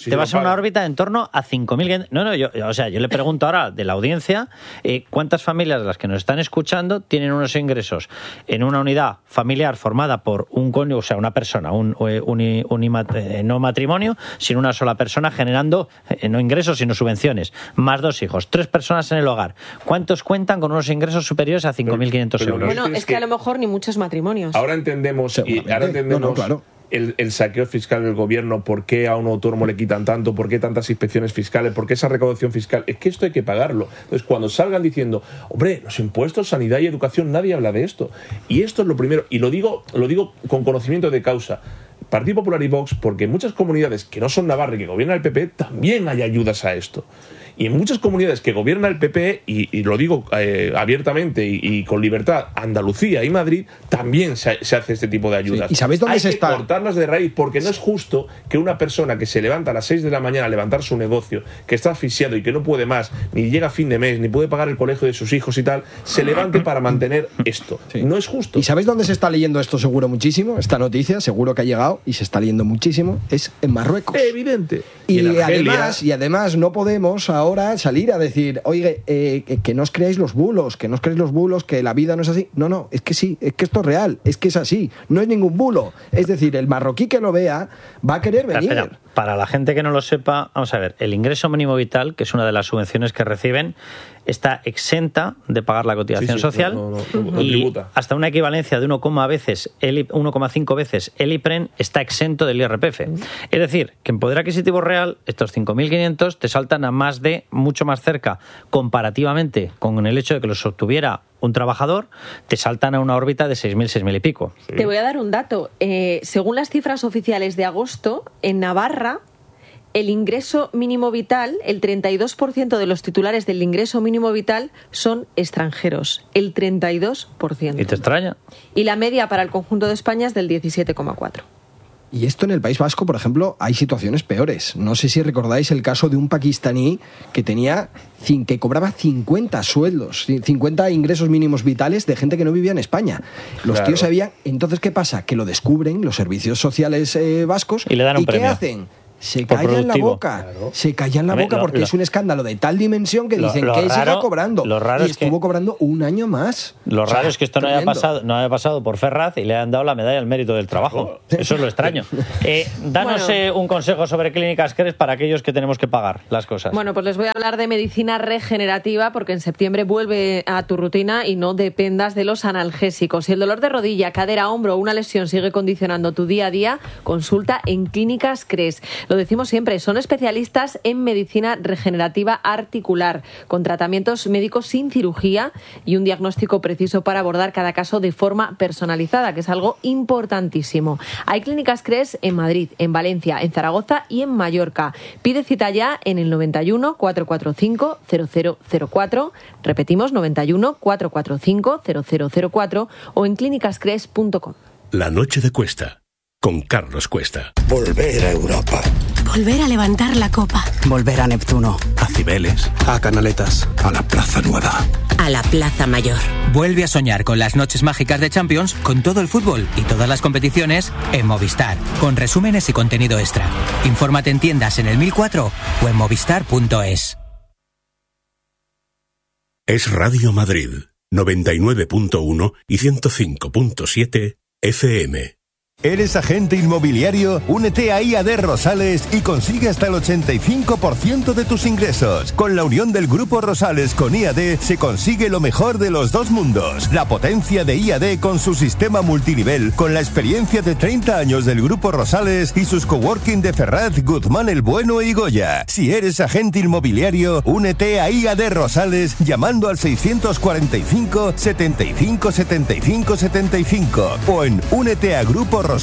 en torno a 5.000. No, yo le pregunto ahora de la audiencia, ¿cuántas familias de las que nos están escuchando tienen unos ingresos en una unidad familiar formada por un cónyuge, o sea, una persona, no matrimonio, sino una sola persona generando no ingresos, sino subvenciones, más 2 hijos, 3 personas en el hogar? ¿Cuántos cuentan con unos ingresos superiores a 5.500 euros? Bueno, es que a lo mejor ni muchos matrimonios. Ahora entendemos el saqueo fiscal del gobierno, por qué a un autónomo le quitan tanto, por qué tantas inspecciones fiscales, por qué esa recaudación fiscal. Es que esto hay que pagarlo. Entonces, cuando salgan diciendo, hombre, los impuestos, sanidad y educación, nadie habla de esto. Y esto es lo primero, y lo digo con conocimiento de causa. Partido Popular y Vox, porque en muchas comunidades que no son Navarra y que gobierna el PP, también hay ayudas a esto. Y en muchas comunidades que gobierna el PP, y lo digo abiertamente y con libertad, Andalucía y Madrid, también se hace este tipo de ayudas. Sí. ¿Y sabéis dónde hay se que está? cortarlas de raíz, porque no es justo que una persona que se levanta a las 6 de la mañana a levantar su negocio, que está asfixiado y que no puede más, ni llega a fin de mes, ni puede pagar el colegio de sus hijos y tal, se levante para mantener esto. Sí. No es justo. ¿Y sabéis dónde se está leyendo esto seguro muchísimo? Esta noticia seguro que ha llegado y se está leyendo muchísimo. Es en Marruecos. Evidente. Y además no podemos ahora salir a decir, oye, que no os creáis los bulos, que la vida no es así. No, es que sí, es que esto es real, es que es así, no es ningún bulo. Es decir, el marroquí que lo vea va a querer venir. Espera. Para la gente que no lo sepa, vamos a ver, el ingreso mínimo vital, que es una de las subvenciones que reciben, está exenta de pagar la cotización social no y tributa. Hasta una equivalencia de 1,5 veces el IPREN está exento del IRPF. Es decir, que en poder adquisitivo real, estos 5.500 te saltan a mucho más cerca, comparativamente con el hecho de que los obtuviera un trabajador, te saltan a una órbita de 6.000 y pico. Sí. Te voy a dar un dato. Según las cifras oficiales de agosto, en Navarra, el ingreso mínimo vital, el 32% de los titulares del ingreso mínimo vital son extranjeros. El 32%. ¿Y te extraña? Y la media para el conjunto de España es del 17,4%. Y esto en el País Vasco, por ejemplo, hay situaciones peores. No sé si recordáis el caso de un pakistaní que cobraba 50 sueldos, 50 ingresos mínimos vitales de gente que no vivía en España. Los tíos sabían. Entonces, ¿qué pasa? Que lo descubren los servicios sociales vascos. Y le dan un premio. ¿Qué hacen? Se callan la boca. Se callan la boca porque es un escándalo de tal dimensión que dicen que siga cobrando. Y estuvo cobrando un año más. Lo raro es que esto no haya pasado por Ferraz y le han dado la medalla al mérito del trabajo. Eso es lo extraño. Danos un consejo sobre Clínicas Cres para aquellos que tenemos que pagar las cosas. Bueno, pues les voy a hablar de medicina regenerativa porque en septiembre vuelve a tu rutina y no dependas de los analgésicos. Si el dolor de rodilla, cadera, hombro o una lesión sigue condicionando tu día a día, consulta en Clínicas Cres. Lo decimos siempre, son especialistas en medicina regenerativa articular, con tratamientos médicos sin cirugía y un diagnóstico preciso para abordar cada caso de forma personalizada, que es algo importantísimo. Hay Clínicas Cres en Madrid, en Valencia, en Zaragoza y en Mallorca. Pide cita ya en el 91 445 0004, repetimos 91 445 0004 o en clínicascres.com. La noche de Cuesta, con Carlos Cuesta. Volver a Europa. Volver a levantar la copa. Volver a Neptuno. A Cibeles. A Canaletas. A la Plaza Nueva. A la Plaza Mayor. Vuelve a soñar con las noches mágicas de Champions, con todo el fútbol y todas las competiciones en Movistar, con resúmenes y contenido extra. Infórmate en tiendas en el 1004 o en movistar.es. Es Radio Madrid, 99.1 y 105.7 FM. ¿Eres agente inmobiliario? Únete a IAD Rosales y consigue hasta el 85% de tus ingresos. Con la unión del Grupo Rosales con IAD se consigue lo mejor de los dos mundos. La potencia de IAD con su sistema multinivel, con la experiencia de 30 años del Grupo Rosales y sus coworking de Ferraz, Guzmán el Bueno y Goya. Si eres agente inmobiliario, únete a IAD Rosales llamando al 645 75 75 75 o en úneteagruporosales.com.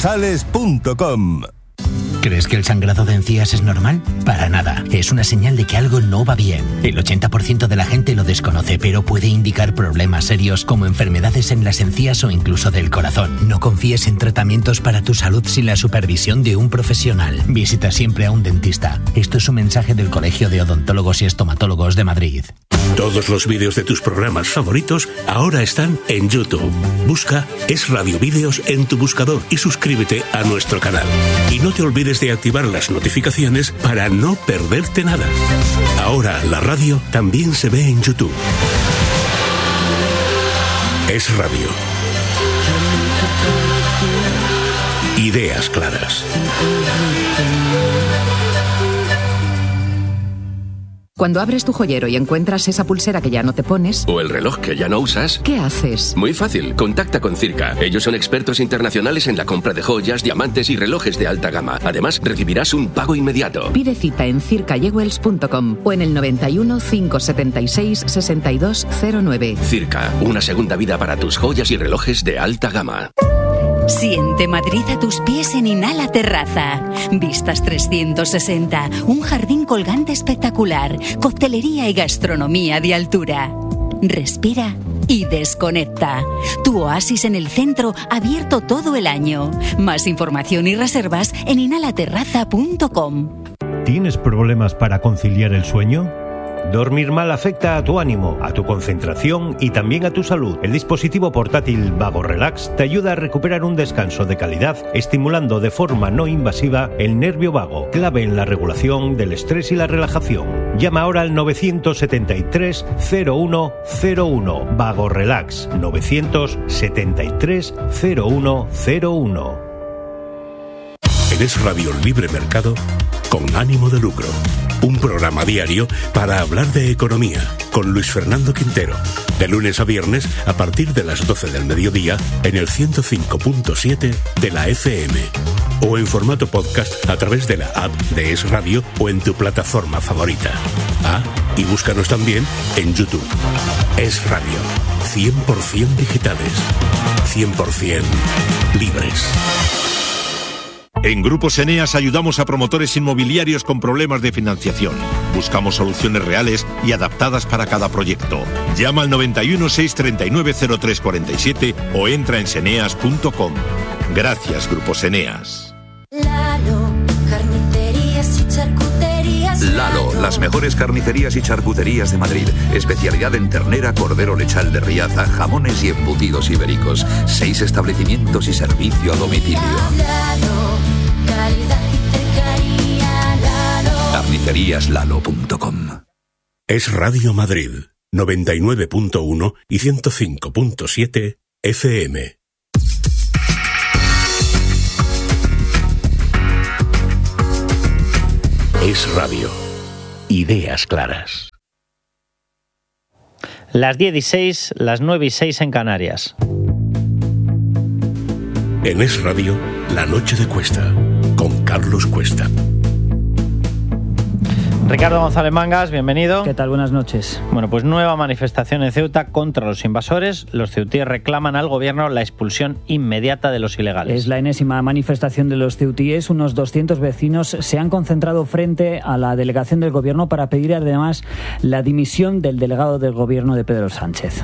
¿Crees que el sangrado de encías es normal? Para nada. Es una señal de que algo no va bien. El 80% de la gente lo desconoce, pero puede indicar problemas serios como enfermedades en las encías o incluso del corazón. No confíes en tratamientos para tu salud sin la supervisión de un profesional. Visita siempre a un dentista. Esto es un mensaje del Colegio de Odontólogos y Estomatólogos de Madrid. Todos los vídeos de tus programas favoritos ahora están en YouTube. Busca Es Radio Vídeos en tu buscador y suscríbete a nuestro canal. Y no te olvides de activar las notificaciones para no perderte nada. Ahora la radio también se ve en YouTube. Es Radio. Ideas claras. Cuando abres tu joyero y encuentras esa pulsera que ya no te pones... O el reloj que ya no usas... ¿Qué haces? Muy fácil, contacta con Circa. Ellos son expertos internacionales en la compra de joyas, diamantes y relojes de alta gama. Además, recibirás un pago inmediato. Pide cita en circayewells.com o en el 91 576 6209. Circa, una segunda vida para tus joyas y relojes de alta gama. Siente Madrid a tus pies en Inhala Terraza. Vistas 360, un jardín colgante espectacular, coctelería y gastronomía de altura. Respira y desconecta. Tu oasis en el centro, abierto todo el año. Más información y reservas en inhalaterraza.com. ¿Tienes problemas para conciliar el sueño? Dormir mal afecta a tu ánimo, a tu concentración y también a tu salud. El dispositivo portátil Vago Relax te ayuda a recuperar un descanso de calidad, estimulando de forma no invasiva el nervio vago, clave en la regulación del estrés y la relajación. Llama ahora al 973 0101. Vago Relax 973 0101. Es Radio Libre Mercado con ánimo de lucro. Un programa diario para hablar de economía con Luis Fernando Quintero. De lunes a viernes a partir de las 12 del mediodía en el 105.7 de la FM. O en formato podcast a través de la app de Es Radio o en tu plataforma favorita. Ah, y búscanos también en YouTube. Es Radio. 100% digitales. 100% libres. En Grupos Eneas ayudamos a promotores inmobiliarios con problemas de financiación. Buscamos soluciones reales y adaptadas para cada proyecto. Llama al 91 639 0347 o entra en seneas.com. Gracias, Grupos Eneas. Lalo, carnicerías y charcuterías. Lalo, las mejores carnicerías y charcuterías de Madrid. Especialidad en ternera, cordero lechal de Riaza, jamones y embutidos ibéricos. 6 establecimientos y servicio a domicilio. Calidad y cercanía, Lalo. Carniceríaslalo.com. Es Radio Madrid, 99.1 y 105.7 FM. Es Radio. Ideas claras. Las 10:06, las 9:06 en Canarias. En Es Radio, La Noche de Cuesta, con Carlos Cuesta. Ricardo González Mangas, bienvenido. ¿Qué tal? Buenas noches. Bueno, pues nueva manifestación en Ceuta contra los invasores. Los ceutíes reclaman al gobierno la expulsión inmediata de los ilegales. Es la enésima manifestación de los ceutíes. Unos 200 vecinos se han concentrado frente a la delegación del gobierno para pedir además la dimisión del delegado del gobierno de Pedro Sánchez.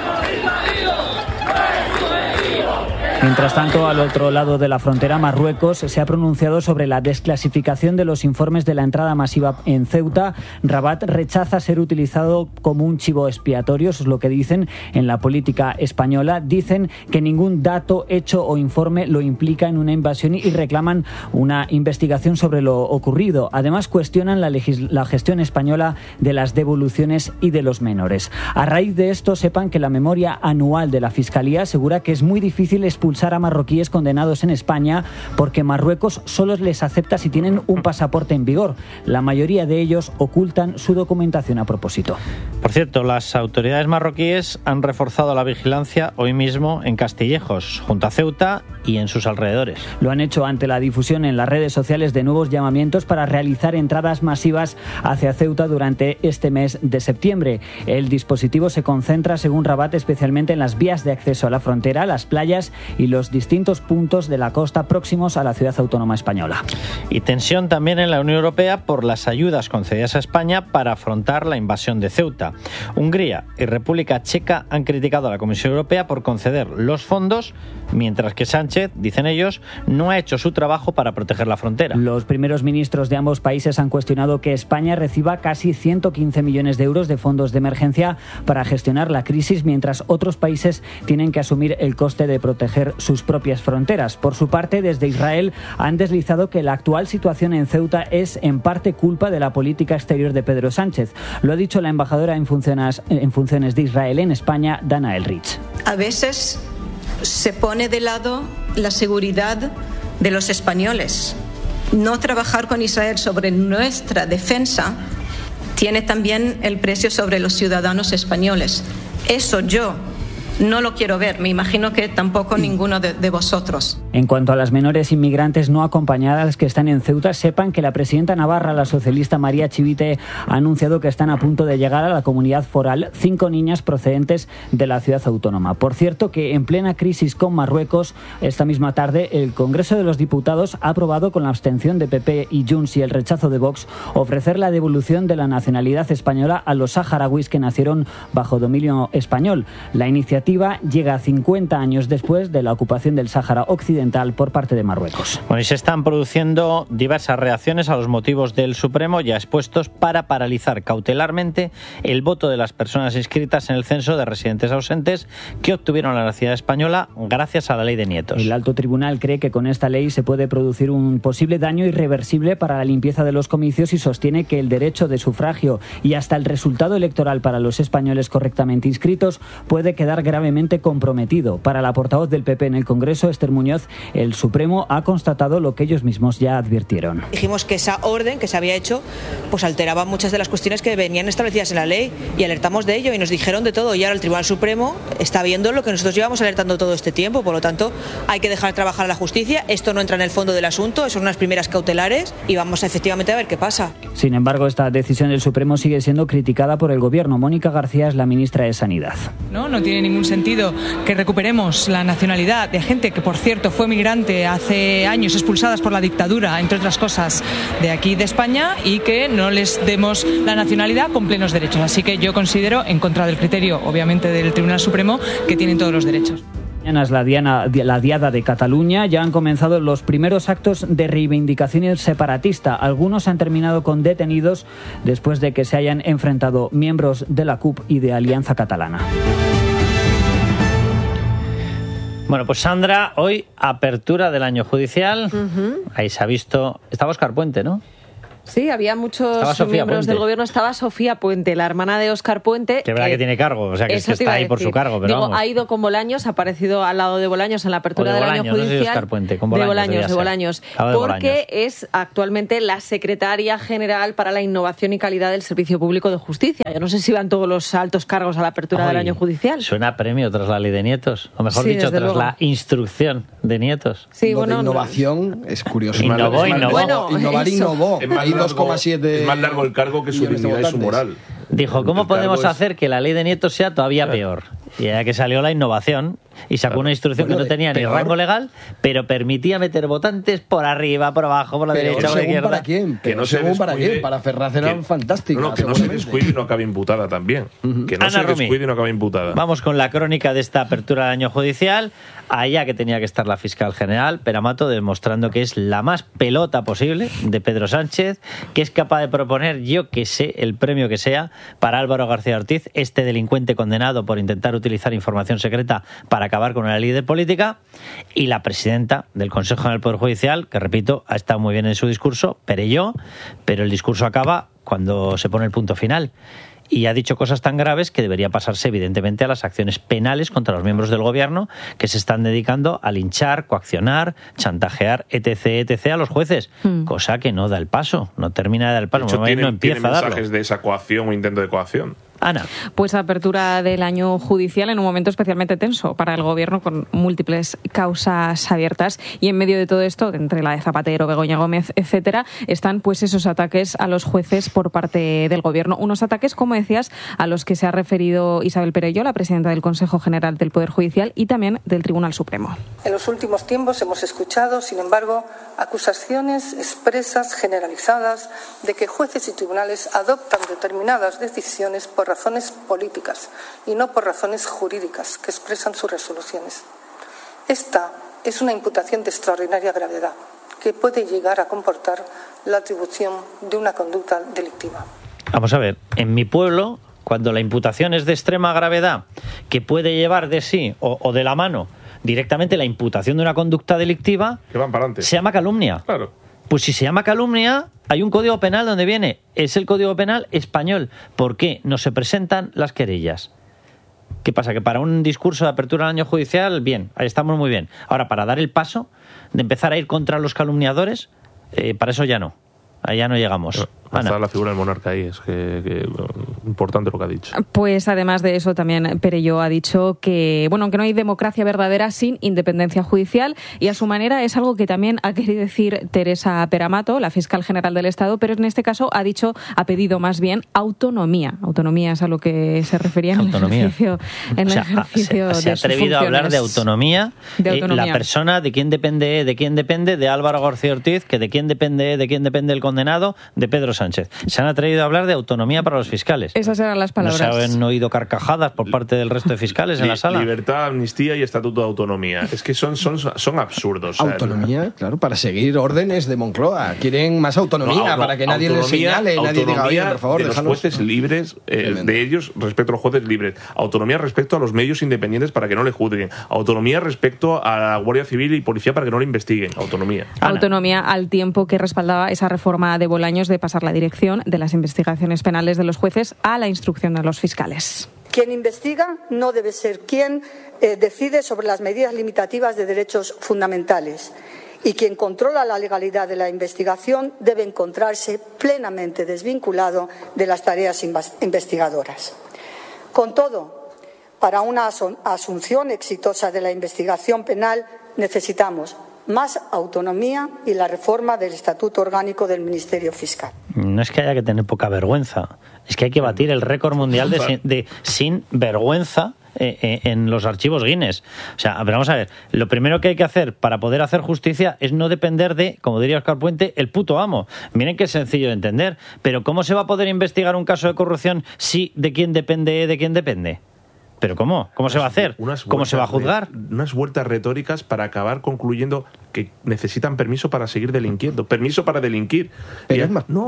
Mientras tanto, al otro lado de la frontera, Marruecos se ha pronunciado sobre la desclasificación de los informes de la entrada masiva en Ceuta. Rabat rechaza ser utilizado como un chivo expiatorio, eso es lo que dicen en la política española. Dicen que ningún dato, hecho o informe lo implica en una invasión y reclaman una investigación sobre lo ocurrido. Además, cuestionan la gestión española de las devoluciones y de los menores. A raíz de esto, sepan que la memoria anual de la Fiscalía asegura que es muy difícil expulsar a marroquíes condenados en España porque Marruecos solo les acepta si tienen un pasaporte en vigor. La mayoría de ellos ocultan su documentación a propósito. Por cierto, las autoridades marroquíes han reforzado la vigilancia hoy mismo en Castillejos, junto a Ceuta y en sus alrededores. Lo han hecho ante la difusión en las redes sociales de nuevos llamamientos para realizar entradas masivas hacia Ceuta durante este mes de septiembre. El dispositivo se concentra, según Rabat, especialmente en las vías de acceso a la frontera, las playas y los distintos puntos de la costa próximos a la ciudad autónoma española. Y tensión también en la Unión Europea por las ayudas concedidas a España para afrontar la invasión de Ceuta. Hungría y República Checa han criticado a la Comisión Europea por conceder los fondos, mientras que Sánchez, dicen ellos, no ha hecho su trabajo para proteger la frontera. Los primeros ministros de ambos países han cuestionado que España reciba casi 115 millones de euros de fondos de emergencia para gestionar la crisis, mientras otros países tienen que asumir el coste de proteger sus propias fronteras. Por su parte, desde Israel han deslizado que la actual situación en Ceuta es en parte culpa de la política exterior de Pedro Sánchez. Lo ha dicho la embajadora en funciones de Israel en España, Dana Elrich. A veces se pone de lado la seguridad de los españoles. No trabajar con Israel sobre nuestra defensa tiene también el precio sobre los ciudadanos españoles. Eso yo no lo quiero ver, me imagino que tampoco ninguno de vosotros. En cuanto a las menores inmigrantes no acompañadas que están en Ceuta, sepan que la presidenta navarra, la socialista María Chivite, ha anunciado que están a punto de llegar a la comunidad foral 5 niñas procedentes de la ciudad autónoma. Por cierto, que en plena crisis con Marruecos, esta misma tarde el Congreso de los Diputados ha aprobado, con la abstención de PP y Junts y el rechazo de Vox, ofrecer la devolución de la nacionalidad española a los saharauis que nacieron bajo dominio español. La iniciativa llega 50 años después de la ocupación del Sáhara Occidental por parte de Marruecos. Bueno, y se están produciendo diversas reacciones a los motivos del Supremo ya expuestos para paralizar cautelarmente el voto de las personas inscritas en el censo de residentes ausentes que obtuvieron la nacionalidad española gracias a la ley de nietos. El alto tribunal cree que con esta ley se puede producir un posible daño irreversible para la limpieza de los comicios y sostiene que el derecho de sufragio y hasta el resultado electoral para los españoles correctamente inscritos puede quedar gravemente comprometido. Para la portavoz del PP en el Congreso, Esther Muñoz, el Supremo ha constatado lo que ellos mismos ya advirtieron. Dijimos que esa orden que se había hecho pues alteraba muchas de las cuestiones que venían establecidas en la ley y alertamos de ello y nos dijeron de todo, y ahora el Tribunal Supremo está viendo lo que nosotros llevamos alertando todo este tiempo. Por lo tanto, hay que dejar trabajar a la justicia. Esto no entra en el fondo del asunto, son unas primeras cautelares y vamos efectivamente a ver qué pasa. Sin embargo, esta decisión del Supremo sigue siendo criticada por el Gobierno. Mónica García es la ministra de Sanidad. No tiene ningún sentido que recuperemos la nacionalidad de gente que, por cierto, fue migrante hace años, expulsadas por la dictadura, entre otras cosas, de aquí de España, y que no les demos la nacionalidad con plenos derechos. Así que yo considero, en contra del criterio, obviamente, del Tribunal Supremo, que tienen todos los derechos. Mañana es la Diada de Cataluña. Ya han comenzado los primeros actos de reivindicación separatista. Algunos han terminado con detenidos después de que se hayan enfrentado miembros de la CUP y de Alianza Catalana. Bueno, pues Sandra, hoy apertura del año judicial. Ahí se ha visto... Estaba Óscar Puente, ¿no? Sí, había muchos miembros del gobierno. Estaba Sofía Puente, la hermana de Óscar Puente. Que es verdad que tiene cargo, o sea, que, es que está ahí por su cargo. Pero ha ido con Bolaños, ha aparecido al lado de Bolaños en la apertura del año judicial. No sé si Óscar Puente, con Bolaños, de Bolaños. Porque es actualmente la secretaria general para la innovación y calidad del Servicio Público de Justicia. Yo no sé si van todos los altos cargos a la apertura del año judicial. Suena a premio tras la ley de nietos, o mejor dicho, tras la instrucción de nietos. Sí, bueno, de innovación es curioso. Innovó. Innovar innovó. Hay 2,7. Es más largo el cargo que su dignidad y su moral. Dijo, ¿cómo podemos hacer que la ley de nietos sea todavía peor? Y ya que salió la innovación y sacó una instrucción que no tenía ni rango legal, pero permitía meter votantes por arriba, por abajo, por la derecha, por la izquierda. ¿Para quién? Que no se para quién. Para Ferraz eran fantásticas. Que no se descuide y no acabe imputada también. Que no se descuide y no acabe imputada. Vamos con la crónica de esta apertura del año judicial. Allá que tenía que estar la fiscal general, Peramato, demostrando que es la más pelota posible de Pedro Sánchez, que es capaz de proponer, yo que sé, el premio que sea para Álvaro García Ortiz, este delincuente condenado por intentar utilizar información secreta para acabar con una ley de política, y la presidenta del Consejo General del Poder Judicial, que repito, ha estado muy bien en su discurso, pero el discurso acaba cuando se pone el punto final. Y ha dicho cosas tan graves que debería pasarse evidentemente a las acciones penales contra los miembros del gobierno que se están dedicando a linchar, coaccionar, chantajear, etc. a los jueces, cosa que no da el paso, no termina de dar el paso, de hecho, no empieza a darlo. Mensajes de esa coacción o intento de coacción. Ana. Pues apertura del año judicial en un momento especialmente tenso para el gobierno, con múltiples causas abiertas, y en medio de todo esto, entre la de Zapatero, Begoña Gómez, etcétera, están pues esos ataques a los jueces por parte del gobierno. Unos ataques, como decías, a los que se ha referido Isabel Perelló, la presidenta del Consejo General del Poder Judicial y también del Tribunal Supremo. En los últimos tiempos hemos escuchado, sin embargo, acusaciones expresas, generalizadas, de que jueces y tribunales adoptan determinadas decisiones por razones políticas y no por razones jurídicas que expresan sus resoluciones. Esta es una imputación de extraordinaria gravedad que puede llegar a comportar la atribución de una conducta delictiva. Vamos a ver, en mi pueblo, cuando la imputación es de extrema gravedad, que puede llevar de sí o de la mano directamente la imputación de una conducta delictiva, que van para adelante, se llama calumnia. Claro. Pues si se llama calumnia, hay un código penal donde viene, es el código penal español. ¿Por qué no se presentan las querellas? ¿Qué pasa? Que para un discurso de apertura del año judicial, bien, ahí estamos muy bien. Ahora, para dar el paso de empezar a ir contra los calumniadores, para eso ya no. Ahí ya no llegamos. Está la figura del monarca ahí, es que importante lo que ha dicho. Pues además de eso también Perelló ha dicho que no hay democracia verdadera sin independencia judicial, y a su manera es algo que también ha querido decir Teresa Peramato, la fiscal general del Estado, pero en este caso ha pedido más bien autonomía. Autonomía es a lo que se refería en el ejercicio, se ha atrevido a hablar de autonomía. La persona de quién depende, de Álvaro García Ortiz, que de quién depende el condenado, de Pedro Sánchez. Se han atrevido a hablar de autonomía para los fiscales. Esas eran las palabras. ¿No se han oído carcajadas por parte del resto de fiscales en la sala? Libertad, amnistía y estatuto de autonomía. Es que son absurdos. Autonomía, claro, para seguir órdenes de Moncloa. Quieren más autonomía para que nadie les señale, nadie diga, oye, por favor, de los jueces libres, de ellos respecto a los jueces libres. Autonomía respecto a los medios independientes para que no le juzguen. Autonomía respecto a la Guardia Civil y Policía para que no le investiguen. Autonomía. Autonomía al tiempo que respaldaba esa reforma de Bolaños de pasar la dirección de las investigaciones penales de los jueces a la instrucción de los fiscales. Quien investiga no debe ser quien decide sobre las medidas limitativas de derechos fundamentales, y quien controla la legalidad de la investigación debe encontrarse plenamente desvinculado de las tareas investigadoras. Con todo, para una asunción exitosa de la investigación penal necesitamos más autonomía y la reforma del Estatuto Orgánico del Ministerio Fiscal. No es que haya que tener poca vergüenza, es que hay que batir el récord mundial de sin vergüenza en los archivos Guinness. O sea, pero vamos a ver, lo primero que hay que hacer para poder hacer justicia es no depender de, como diría Óscar Puente, el puto amo. Miren que es sencillo de entender, pero ¿cómo se va a poder investigar un caso de corrupción si de quién depende? ¿Pero cómo? ¿Cómo se va a hacer? ¿Cómo se va a juzgar? Unas vueltas retóricas para acabar concluyendo que necesitan permiso para seguir delinquiendo. Permiso para delinquir. Pero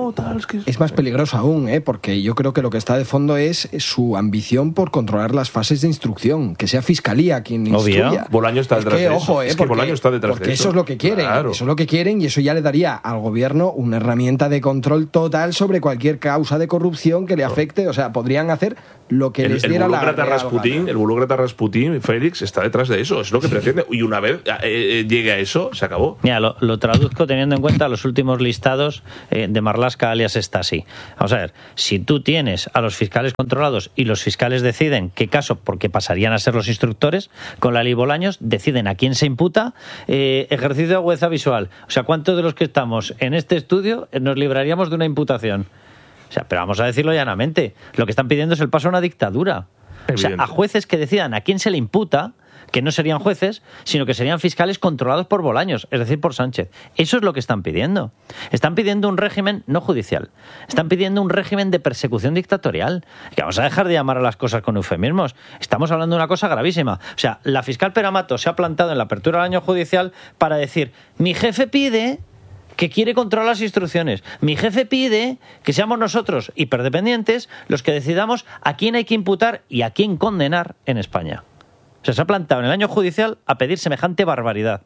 es más peligroso aún, porque yo creo que lo que está de fondo es su ambición por controlar las fases de instrucción. Que sea Fiscalía quien instruya. Bolaño está detrás de eso. Ojo, Bolaño está detrás de porque eso es lo que quieren. Claro. Eso es lo que quieren, y eso ya le daría al gobierno una herramienta de control total sobre cualquier causa de corrupción que le afecte. O sea, podrían hacer lo que les diera la gana. El burócrata Rasputín, Félix, está detrás de eso. Es lo que pretende. Y una vez llegue a eso, se acabó. Mira, lo traduzco teniendo en cuenta los últimos listados de Marlaska alias Stasi. Vamos a ver, si tú tienes a los fiscales controlados y los fiscales deciden qué caso, porque pasarían a ser los instructores, con la ley Bolaños deciden a quién se imputa, ejercicio de agudeza visual. O sea, ¿cuántos de los que estamos en este estudio nos libraríamos de una imputación? O sea, pero vamos a decirlo llanamente, lo que están pidiendo es el paso a una dictadura. O sea, a jueces que decidan a quién se le imputa, que no serían jueces, sino que serían fiscales controlados por Bolaños, es decir, por Sánchez. Eso es lo que están pidiendo. Están pidiendo un régimen no judicial. Están pidiendo un régimen de persecución dictatorial. Que vamos a dejar de llamar a las cosas con eufemismos. Estamos hablando de una cosa gravísima. O sea, la fiscal Peramato se ha plantado en la apertura del año judicial para decir, mi jefe pide que quiere controlar las instrucciones. Mi jefe pide que seamos nosotros, hiperdependientes, los que decidamos a quién hay que imputar y a quién condenar en España. O sea, se ha plantado en el año judicial a pedir semejante barbaridad.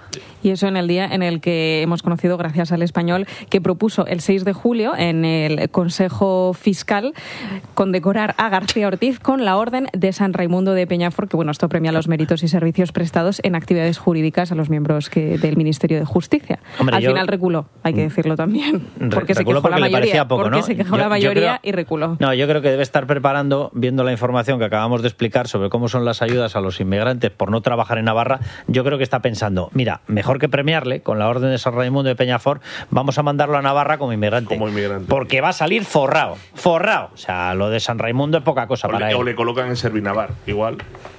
Y eso en el día en el que hemos conocido, gracias al Español, que propuso el 6 de julio en el Consejo Fiscal condecorar a García Ortiz con la Orden de San Raimundo de Peñafort, que esto premia los méritos y servicios prestados en actividades jurídicas a los miembros del Ministerio de Justicia. Hombre, al final reculó, hay que decirlo también, porque se quejó la mayoría, poco, ¿no? Se quejó la mayoría y reculó. No, yo creo que debe estar preparando, viendo la información que acabamos de explicar sobre cómo son las ayudas a los inmigrantes por no trabajar en Navarra, yo creo que está pensando, mira, mejor que premiarle con la Orden de San Raimundo de Peñafort, vamos a mandarlo a Navarra como inmigrante. Porque va a salir forrado. O sea, lo de San Raimundo es poca cosa para él. O le colocan en Servinavar, igual.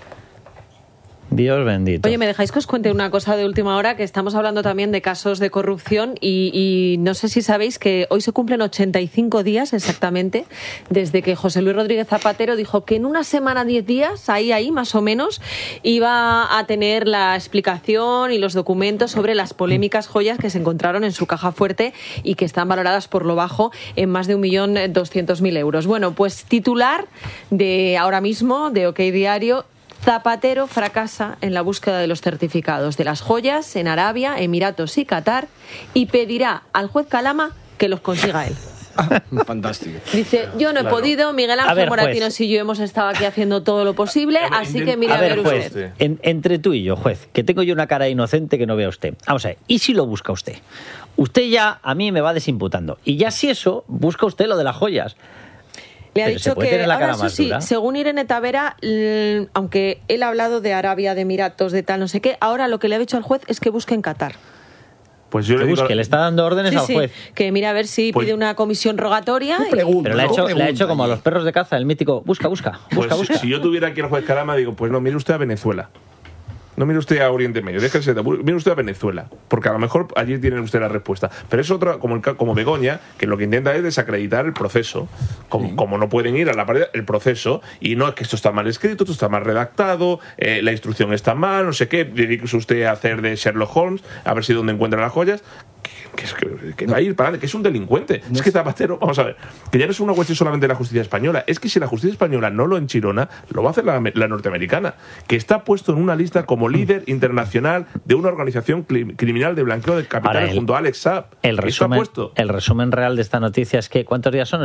Dios bendito. Oye, ¿me dejáis que os cuente una cosa de última hora? Que estamos hablando también de casos de corrupción y no sé si sabéis que hoy se cumplen 85 días exactamente desde que José Luis Rodríguez Zapatero dijo que en una semana, 10 días, ahí más o menos, iba a tener la explicación y los documentos sobre las polémicas joyas que se encontraron en su caja fuerte y que están valoradas por lo bajo en más de 1.200.000 euros. Bueno, pues titular de ahora mismo de OK Diario: Zapatero fracasa en la búsqueda de los certificados de las joyas en Arabia, Emiratos y Qatar y pedirá al juez Calama que los consiga él. Fantástico. Dice, yo no he podido, Miguel Ángel Moratinos y yo hemos estado aquí haciendo todo lo posible, así que mire a ver juez, usted. Entre tú y yo, juez, que tengo yo una cara inocente que no vea usted. Vamos a ver, ¿y si lo busca usted? Usted ya a mí me va desimputando. Y ya si eso, busca usted lo de las joyas. Le ha Pero se dicho puede que, tener la ahora cara eso más sí, dura. según Irene Tavera, aunque él ha hablado de Arabia, de Emiratos, de tal, no sé qué, ahora lo que le ha dicho al juez es que busque en Qatar. Pues yo Que le digo, busque, le está dando órdenes Sí, al sí, juez. que mira a ver si Pues- pide una comisión rogatoria. Pero le ha hecho como a los perros de caza, el mítico, busca. pues, si yo tuviera aquí al juez Calama, digo, pues no, mire usted a Venezuela. No mire usted a Oriente Medio, déjese, mire usted a Venezuela, porque a lo mejor allí tiene usted la respuesta. Pero es otra, como Begoña, que lo que intenta es desacreditar el proceso. Como no pueden ir a la pared, el proceso, y no es que esto está mal escrito, esto está mal redactado, la instrucción está mal, no sé qué, dedíquese usted a hacer de Sherlock Holmes, a ver si dónde encuentra las joyas. Que va a ir para adelante, que es un delincuente. Es que Zapatero, vamos a ver, que ya no es una cuestión solamente de la justicia española, es que si la justicia española no lo enchirona, lo va a hacer la norteamericana, que está puesto en una lista como líder internacional de una organización criminal de blanqueo de capitales junto a Alex Saab. El resumen real de esta noticia es que, ¿cuántos días son?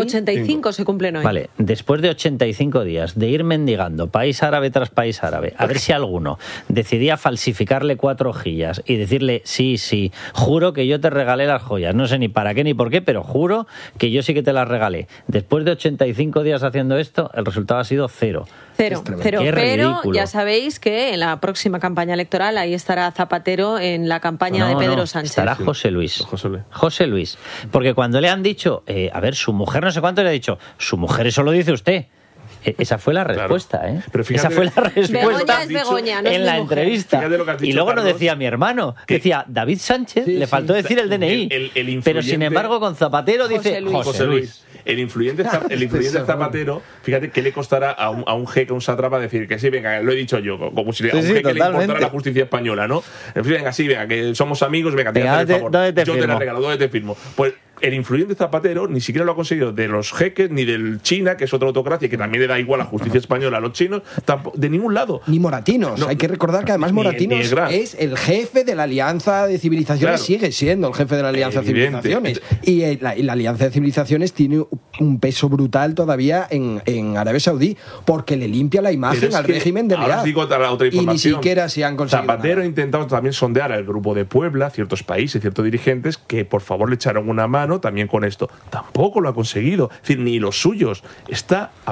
85 se cumplen hoy. Vale, después de 85 días de ir mendigando país árabe tras país árabe, a ver si alguno decidía falsificarle 4 hojillas y decirle, sí, juro que yo te regalé las joyas, no sé ni para qué ni por qué, pero juro que yo sí que te las regalé. Después de 85 días haciendo esto, el resultado ha sido 0. Cero. Qué Pero ridículo. ya sabéis que en la próxima campaña electoral ahí estará Zapatero en la campaña de Pedro Sánchez. Estará José Luis. José Luis. Porque cuando le han dicho, a ver, su mujer no sé cuánto, le ha dicho, su mujer eso lo dice usted. Esa fue la respuesta, ¿eh? Pero fíjate, esa fue la respuesta Begoña es Begoña, no es en mi la mujer. entrevista. Fíjate lo que has dicho, Y luego no Carlos, decía mi hermano, decía David Sánchez, le faltó decir el DNI. Pero sin embargo con Zapatero dice José Luis. El influyente Zapatero, fíjate qué le costará a un jeque, a un sátrapa decir que sí, venga, lo he dicho yo, como si a un jeque le importara la justicia española, ¿no? En fin, venga, sí, venga, que somos amigos, venga, te voy a hacer el favor. ¿dónde te yo te firmo? la regalo, ¿dónde te firmo? Pues el influyente Zapatero ni siquiera lo ha conseguido de los jeques, ni del China, que es otra autocracia, que también le da igual a la justicia española a los chinos, de ningún lado. Ni Moratinos. Hay que recordar que además Moratinos es el jefe de la Alianza de Civilizaciones, Claro. sigue siendo el jefe de la Alianza de Evidente. Civilizaciones. Y la Alianza de Civilizaciones tiene un peso brutal todavía en Arabia Saudí, porque le limpia la Pero imagen es al que régimen de ahora Riad. os digo la otra Y ni información. siquiera se han conseguido Zapatero nada. ha intentado también sondear al grupo de Puebla, ciertos países, ciertos dirigentes, que por favor le echaron una mano también con esto. Tampoco lo ha conseguido. Es decir, ni los suyos. Está